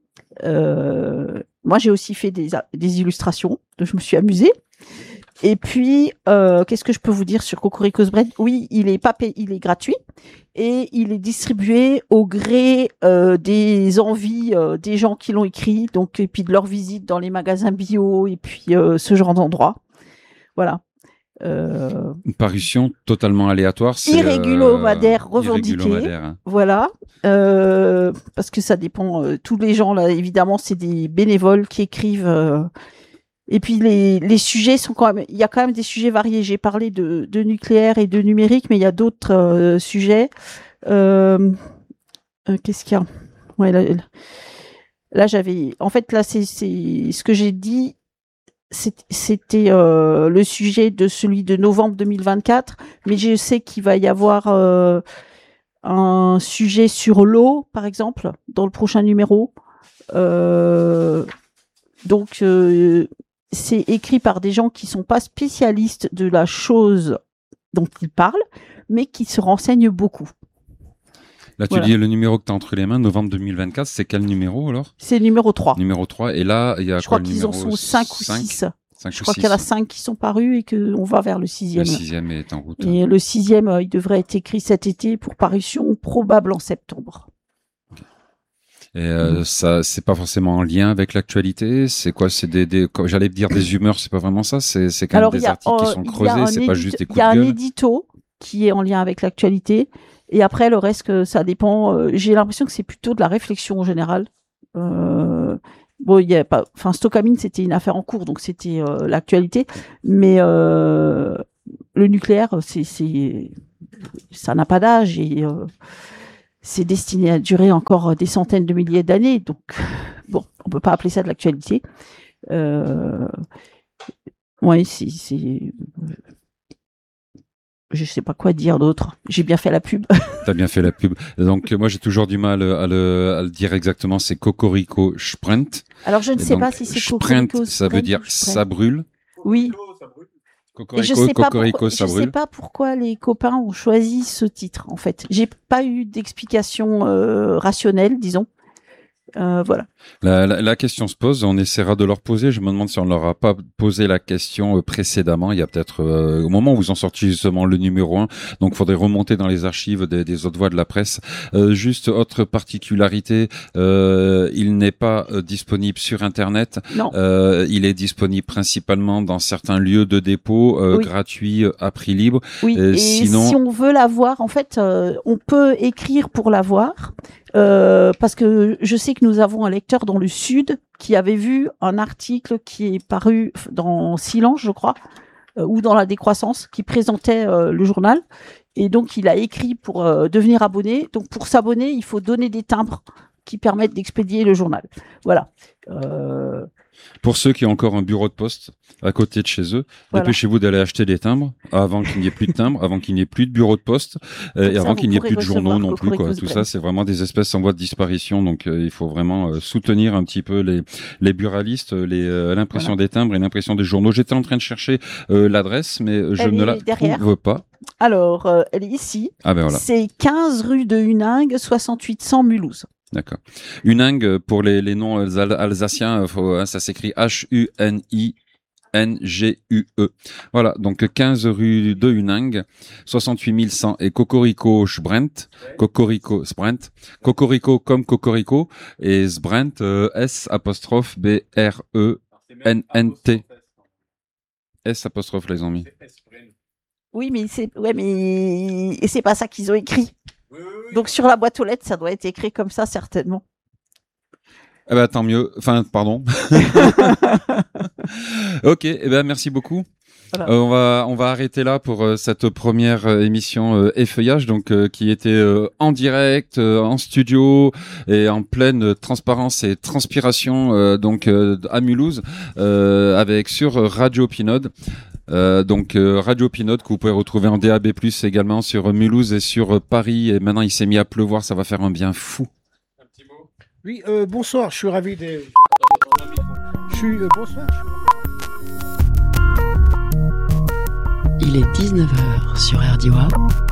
Moi, j'ai aussi fait des illustrations, donc je me suis amusée. Et puis, qu'est-ce que je peux vous dire sur Cocorico's Brent ? Oui, il est gratuit et il est distribué au gré des envies des gens qui l'ont écrit, donc et puis de leur visite dans les magasins bio et puis ce genre d'endroit. Voilà. Une parution totalement aléatoire, c'est irrégulomadaire revendiqué. Irrégulomadaire. Voilà. Parce que ça dépend. Tous les gens là, évidemment, c'est des bénévoles qui écrivent. Et puis les sujets sont il y a quand même des sujets variés. J'ai parlé de nucléaire et de numérique, mais il y a d'autres sujets. Qu'est-ce qu'il y a ? Ouais, là j'avais. En fait, là c'est ce que j'ai dit. c'était le sujet de celui de novembre 2024, mais je sais qu'il va y avoir un sujet sur l'eau, par exemple, dans le prochain numéro. Donc, c'est écrit par des gens qui sont pas spécialistes de la chose dont ils parlent, mais qui se renseignent beaucoup. Là, tu dis le numéro que tu as entre les mains, novembre 2024, c'est quel numéro alors? C'est le numéro 3. Numéro 3, et là, il y a je crois qu'ils en sont 5 ou 6. Je crois qu'il y en a 5 qui sont parus et qu'on va vers le 6e. Le 6e est en route. Et le 6e, il devrait être écrit cet été pour parution probable en septembre. Et ça, c'est pas forcément en lien avec l'actualité. C'est quoi? C'est j'allais dire des humeurs. C'est pas vraiment ça. C'est quand même des articles qui sont creusés. C'est pas juste des coups de gueule. Il y a un édito qui est en lien avec l'actualité. Et après, le reste, que ça dépend. J'ai l'impression que c'est plutôt de la réflexion en général. Bon, il y a pas. Enfin, Stockamine, c'était une affaire en cours, donc c'était l'actualité. Mais le nucléaire, ça n'a pas d'âge et c'est destiné à durer encore des centaines de milliers d'années. Donc, bon, on peut pas appeler ça de l'actualité. Ouais, je sais pas quoi dire d'autre. J'ai bien fait la pub. T'as bien fait la pub. Donc moi j'ai toujours du mal à le dire exactement. C'est Cocorico Sprint. Alors je ne sais pas si c'est Cocorico Sprint. Ça veut dire ça brûle. Oui. Cocorico, ça brûle. Je sais pas pourquoi les copains ont choisi ce titre en fait. J'ai pas eu d'explication rationnelle, disons. Voilà. La question se pose, on essaiera de leur poser. Je me demande si on leur a pas posé la question précédemment. Il y a peut-être au moment où vous en sortiez justement le numéro 1. Donc, faudrait remonter dans les archives des autres voix de la presse. Juste autre particularité, il n'est pas disponible sur Internet. Non. Il est disponible principalement dans certains lieux de dépôt gratuits à prix libre. Oui. Et sinon, si on veut l'avoir, en fait, on peut écrire pour l'avoir. Parce que je sais que nous avons un lecteur dans le Sud qui avait vu un article qui est paru dans Silence, je crois, ou dans La Décroissance, qui présentait le journal. Et donc, il a écrit pour devenir abonné. Donc, pour s'abonner, il faut donner des timbres qui permettent d'expédier le journal. Voilà. Pour ceux qui ont encore un bureau de poste à côté de chez eux, dépêchez-vous d'aller acheter des timbres avant qu'il n'y ait plus de timbres, avant qu'il n'y ait plus de bureau de poste et avant qu'il n'y ait plus de journaux non plus. Tout ça, c'est vraiment des espèces en voie de disparition. Donc, il faut vraiment soutenir un petit peu les buralistes, l'impression des timbres et l'impression des journaux. J'étais en train de chercher l'adresse, mais je ne la trouve pas. Alors, elle est ici. Ah ben voilà. C'est 15 rue de Huningue, 6800 Mulhouse. D'accord. Huningue, pour les noms alsaciens, ça s'écrit Huningue. Voilà, donc 15 rue de Huningue, 68 100 et Cocorico Sprint, Cocorico comme Cocorico et Sprint S apostrophe B-R-E-N-N-T. S apostrophe les ont mis. Oui, mais c'est pas ça qu'ils ont écrit. Donc sur la boîte aux lettres, ça doit être écrit comme ça certainement. Eh ben tant mieux. Enfin, pardon. Ok. Eh ben merci beaucoup. Voilà. On va arrêter là pour cette première émission Effeuillage, donc qui était en direct, en studio et en pleine transparence et transpiration, donc à Mulhouse, avec sur Radio Pinode. Donc Radio Pinode que vous pouvez retrouver en DAB+ également sur Mulhouse et sur Paris. Et maintenant il s'est mis à pleuvoir, ça va faire un bien fou. Un petit mot. Oui, bonsoir, je suis ravi de. Bonsoir. Il est 19h sur RDOA.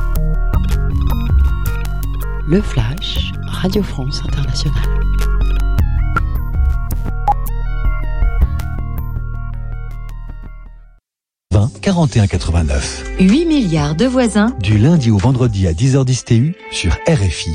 Le Flash, Radio France Internationale. 41,89. 8 milliards de voisins. Du lundi au vendredi à 10h10 TU sur RFI.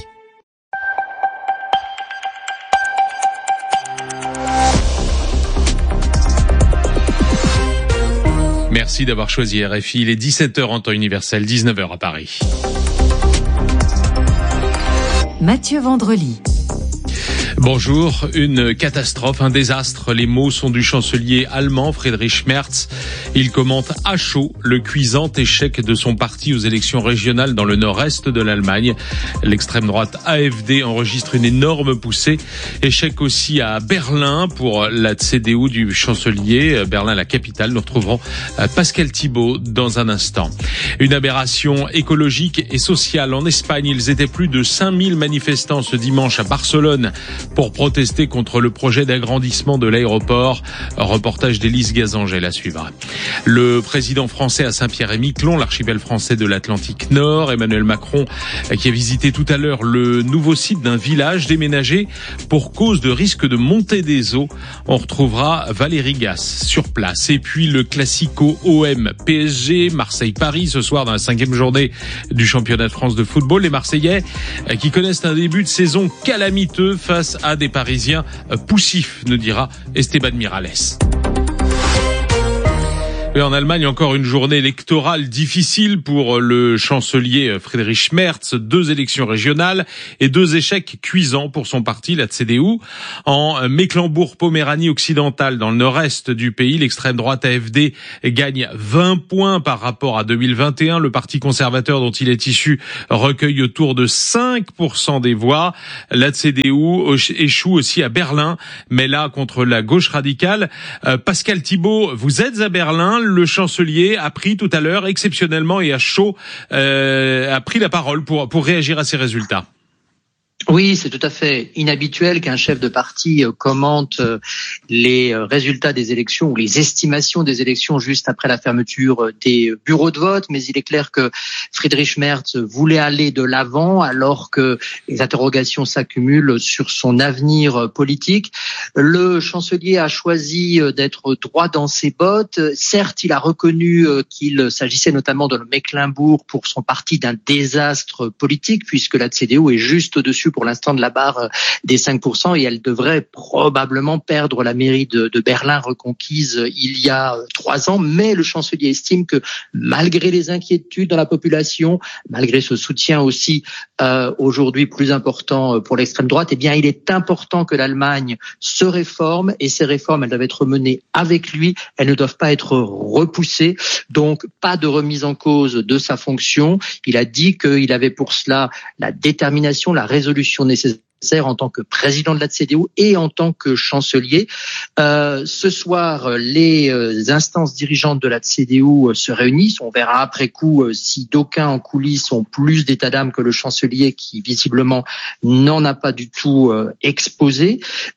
Merci d'avoir choisi RFI. Il est 17h en temps universel, 19h à Paris. Mathieu Vendrely. Bonjour, une catastrophe, un désastre. Les mots sont du chancelier allemand Friedrich Merz. Il commente à chaud le cuisant échec de son parti aux élections régionales dans le nord-est de l'Allemagne. L'extrême droite AfD enregistre une énorme poussée. Échec aussi à Berlin pour la CDU du chancelier. Berlin, la capitale. Nous retrouverons Pascal Thibault dans un instant. Une aberration écologique et sociale en Espagne. Ils étaient plus de 5000 manifestants ce dimanche à Barcelone pour protester contre le projet d'agrandissement de l'aéroport. Reportage d'Élise Gazangel à suivre. Le président français à Saint-Pierre-et-Miquelon, l'archipel français de l'Atlantique Nord, Emmanuel Macron, qui a visité tout à l'heure le nouveau site d'un village déménagé pour cause de risque de montée des eaux. On retrouvera Valérie Gasse sur place. Et puis le classico OM PSG, Marseille-Paris ce soir dans la 5e journée du championnat de France de football. Les Marseillais qui connaissent un début de saison calamiteux face à des Parisiens poussifs, nous dira Esteban Miralles. Et en Allemagne, encore une journée électorale difficile pour le chancelier Friedrich Merz. 2 élections régionales et 2 échecs cuisants pour son parti, la CDU. En Mecklembourg-Poméranie occidentale, dans le nord-est du pays, l'extrême droite AfD gagne 20 points par rapport à 2021. Le parti conservateur dont il est issu recueille autour de 5% des voix. La CDU échoue aussi à Berlin, mais là contre la gauche radicale. Pascal Thibault, vous êtes à Berlin. Le chancelier a pris tout à l'heure, exceptionnellement et à chaud, a pris la parole pour réagir à ces résultats. Oui, c'est tout à fait inhabituel qu'un chef de parti commente les résultats des élections ou les estimations des élections juste après la fermeture des bureaux de vote. Mais il est clair que Friedrich Merz voulait aller de l'avant alors que les interrogations s'accumulent sur son avenir politique. Le chancelier a choisi d'être droit dans ses bottes. Certes, il a reconnu qu'il s'agissait notamment de Mecklembourg pour son parti d'un désastre politique puisque la CDU est juste au-dessus pour l'instant de la barre des 5% et elle devrait probablement perdre la mairie de Berlin reconquise il y a 3 ans. Mais le chancelier estime que malgré les inquiétudes dans la population, malgré ce soutien aussi aujourd'hui plus important pour l'extrême droite, eh bien il est important que l'Allemagne se réforme et ces réformes elles doivent être menées avec lui, elles ne doivent pas être repoussées. Donc pas de remise en cause de sa fonction. Il a dit qu'il avait pour cela la détermination, la résolution nécessaire en tant que président de la CDU et en tant que chancelier. Ce soir, les instances dirigeantes de la CDU se réunissent. On verra après coup si d'aucuns en coulisses ont plus d'état d'âme que le chancelier qui visiblement n'en a pas du tout exposé.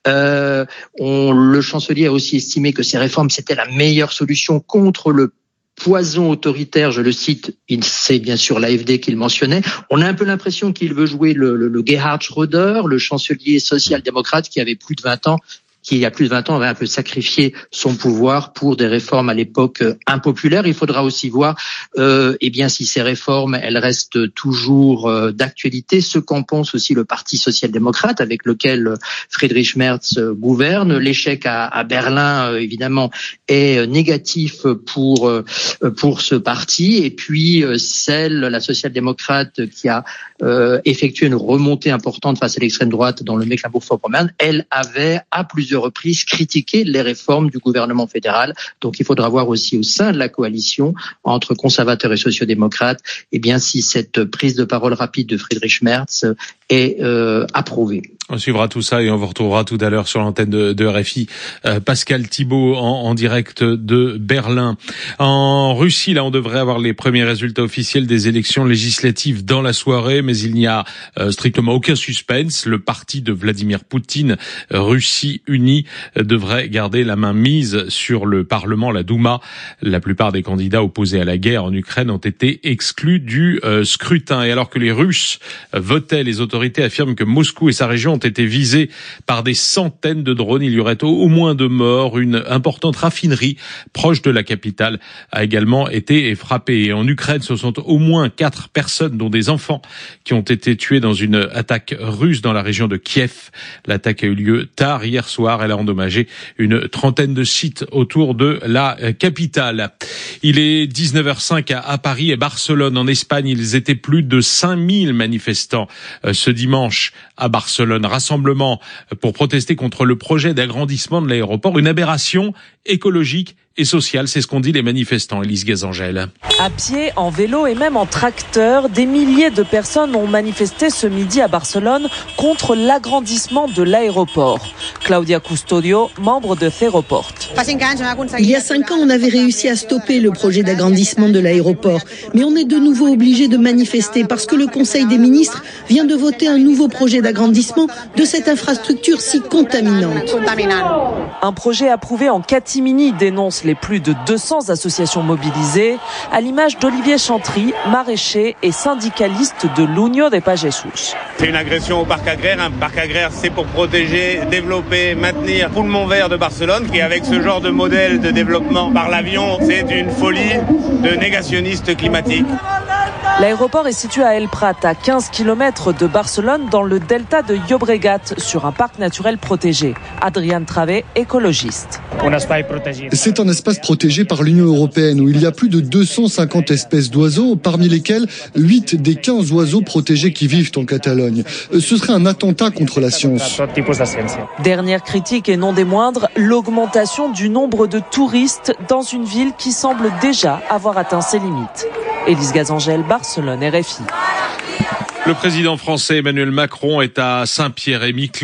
Le chancelier a aussi estimé que ces réformes c'était la meilleure solution contre le poison autoritaire, je le cite, c'est bien sûr l'AfD qu'il mentionnait. On a un peu l'impression qu'il veut jouer le Gerhard Schröder, le chancelier social-démocrate qui avait plus de 20 ans, qui il y a plus de 20 ans avait un peu sacrifié son pouvoir pour des réformes à l'époque impopulaires. Il faudra aussi voir eh bien si ces réformes elles restent toujours d'actualité, ce qu'en pense aussi le Parti social-démocrate avec lequel Friedrich Merz gouverne. L'échec à Berlin évidemment est négatif pour ce parti et puis la social-démocrate qui a effectué une remontée importante face à l'extrême droite dans le Mecklembourg-Vorpommern, elle avait à plusieurs reprises critiqué les réformes du gouvernement fédéral. Donc il faudra voir aussi au sein de la coalition entre conservateurs et sociodémocrates, eh bien si cette prise de parole rapide de Friedrich Merz est approuvée. On suivra tout ça et on vous retrouvera tout à l'heure sur l'antenne de RFI. Pascal Thibault en direct de Berlin. En Russie, là, on devrait avoir les premiers résultats officiels des élections législatives dans la soirée, mais il n'y a strictement aucun suspense. Le parti de Vladimir Poutine, Russie Unie, devrait garder la main mise sur le Parlement, la Douma. La plupart des candidats opposés à la guerre en Ukraine ont été exclus du scrutin. Et alors que les Russes votaient, les autorités affirment que Moscou et sa région ont été visés par des centaines de drones. Il y aurait au moins 2 morts. Une importante raffinerie proche de la capitale a également été frappée. Et en Ukraine, ce sont au moins 4 personnes, dont des enfants, qui ont été tués dans une attaque russe dans la région de Kiev. L'attaque a eu lieu tard hier soir. Elle a endommagé une trentaine de sites autour de la capitale. Il est 19h05 à Paris et Barcelone. En Espagne, ils étaient plus de 5000 manifestants ce ce dimanche à Barcelone. Rassemblement pour protester contre le projet d'agrandissement de l'aéroport, une aberration écologique et sociale, c'est ce qu'ont dit les manifestants. Élise Gazangel. À pied, en vélo et même en tracteur, des milliers de personnes ont manifesté ce midi à Barcelone contre l'agrandissement de l'aéroport. Claudia Custodio, membre de Ferroport. Il y a 5 ans, on avait réussi à stopper le projet d'agrandissement de l'aéroport. Mais on est de nouveau obligé de manifester parce que le Conseil des ministres vient de voter un nouveau projet d'agrandissement de cette infrastructure si contaminante. Un projet approuvé en catimini, dénonce les plus de 200 associations mobilisées, à l'image d'Olivier Chantry, maraîcher et syndicaliste de l'Unió de Pagesos. C'est une agression au parc agraire. Un parc agraire, c'est pour protéger, développer, maintenir Poumon Vert de Barcelone. Et avec ce genre de modèle de développement par l'avion, c'est une folie de négationnistes climatiques. L'aéroport est situé à El Prat, à 15 km de Barcelone, dans le delta de Llobregat, sur un parc naturel protégé. Adrian Travé, écologiste. C'est un espace protégé par l'Union européenne où il y a plus de 250 espèces d'oiseaux, parmi lesquels 8 des 15 oiseaux protégés qui vivent en Catalogne. Ce serait un attentat contre la science. Dernière critique et non des moindres, l'augmentation du nombre de touristes dans une ville qui semble déjà avoir atteint ses limites. Élise Gazangel, Barcelone, RFI. Le président français Emmanuel Macron est à Saint-Pierre-et-Miquelon.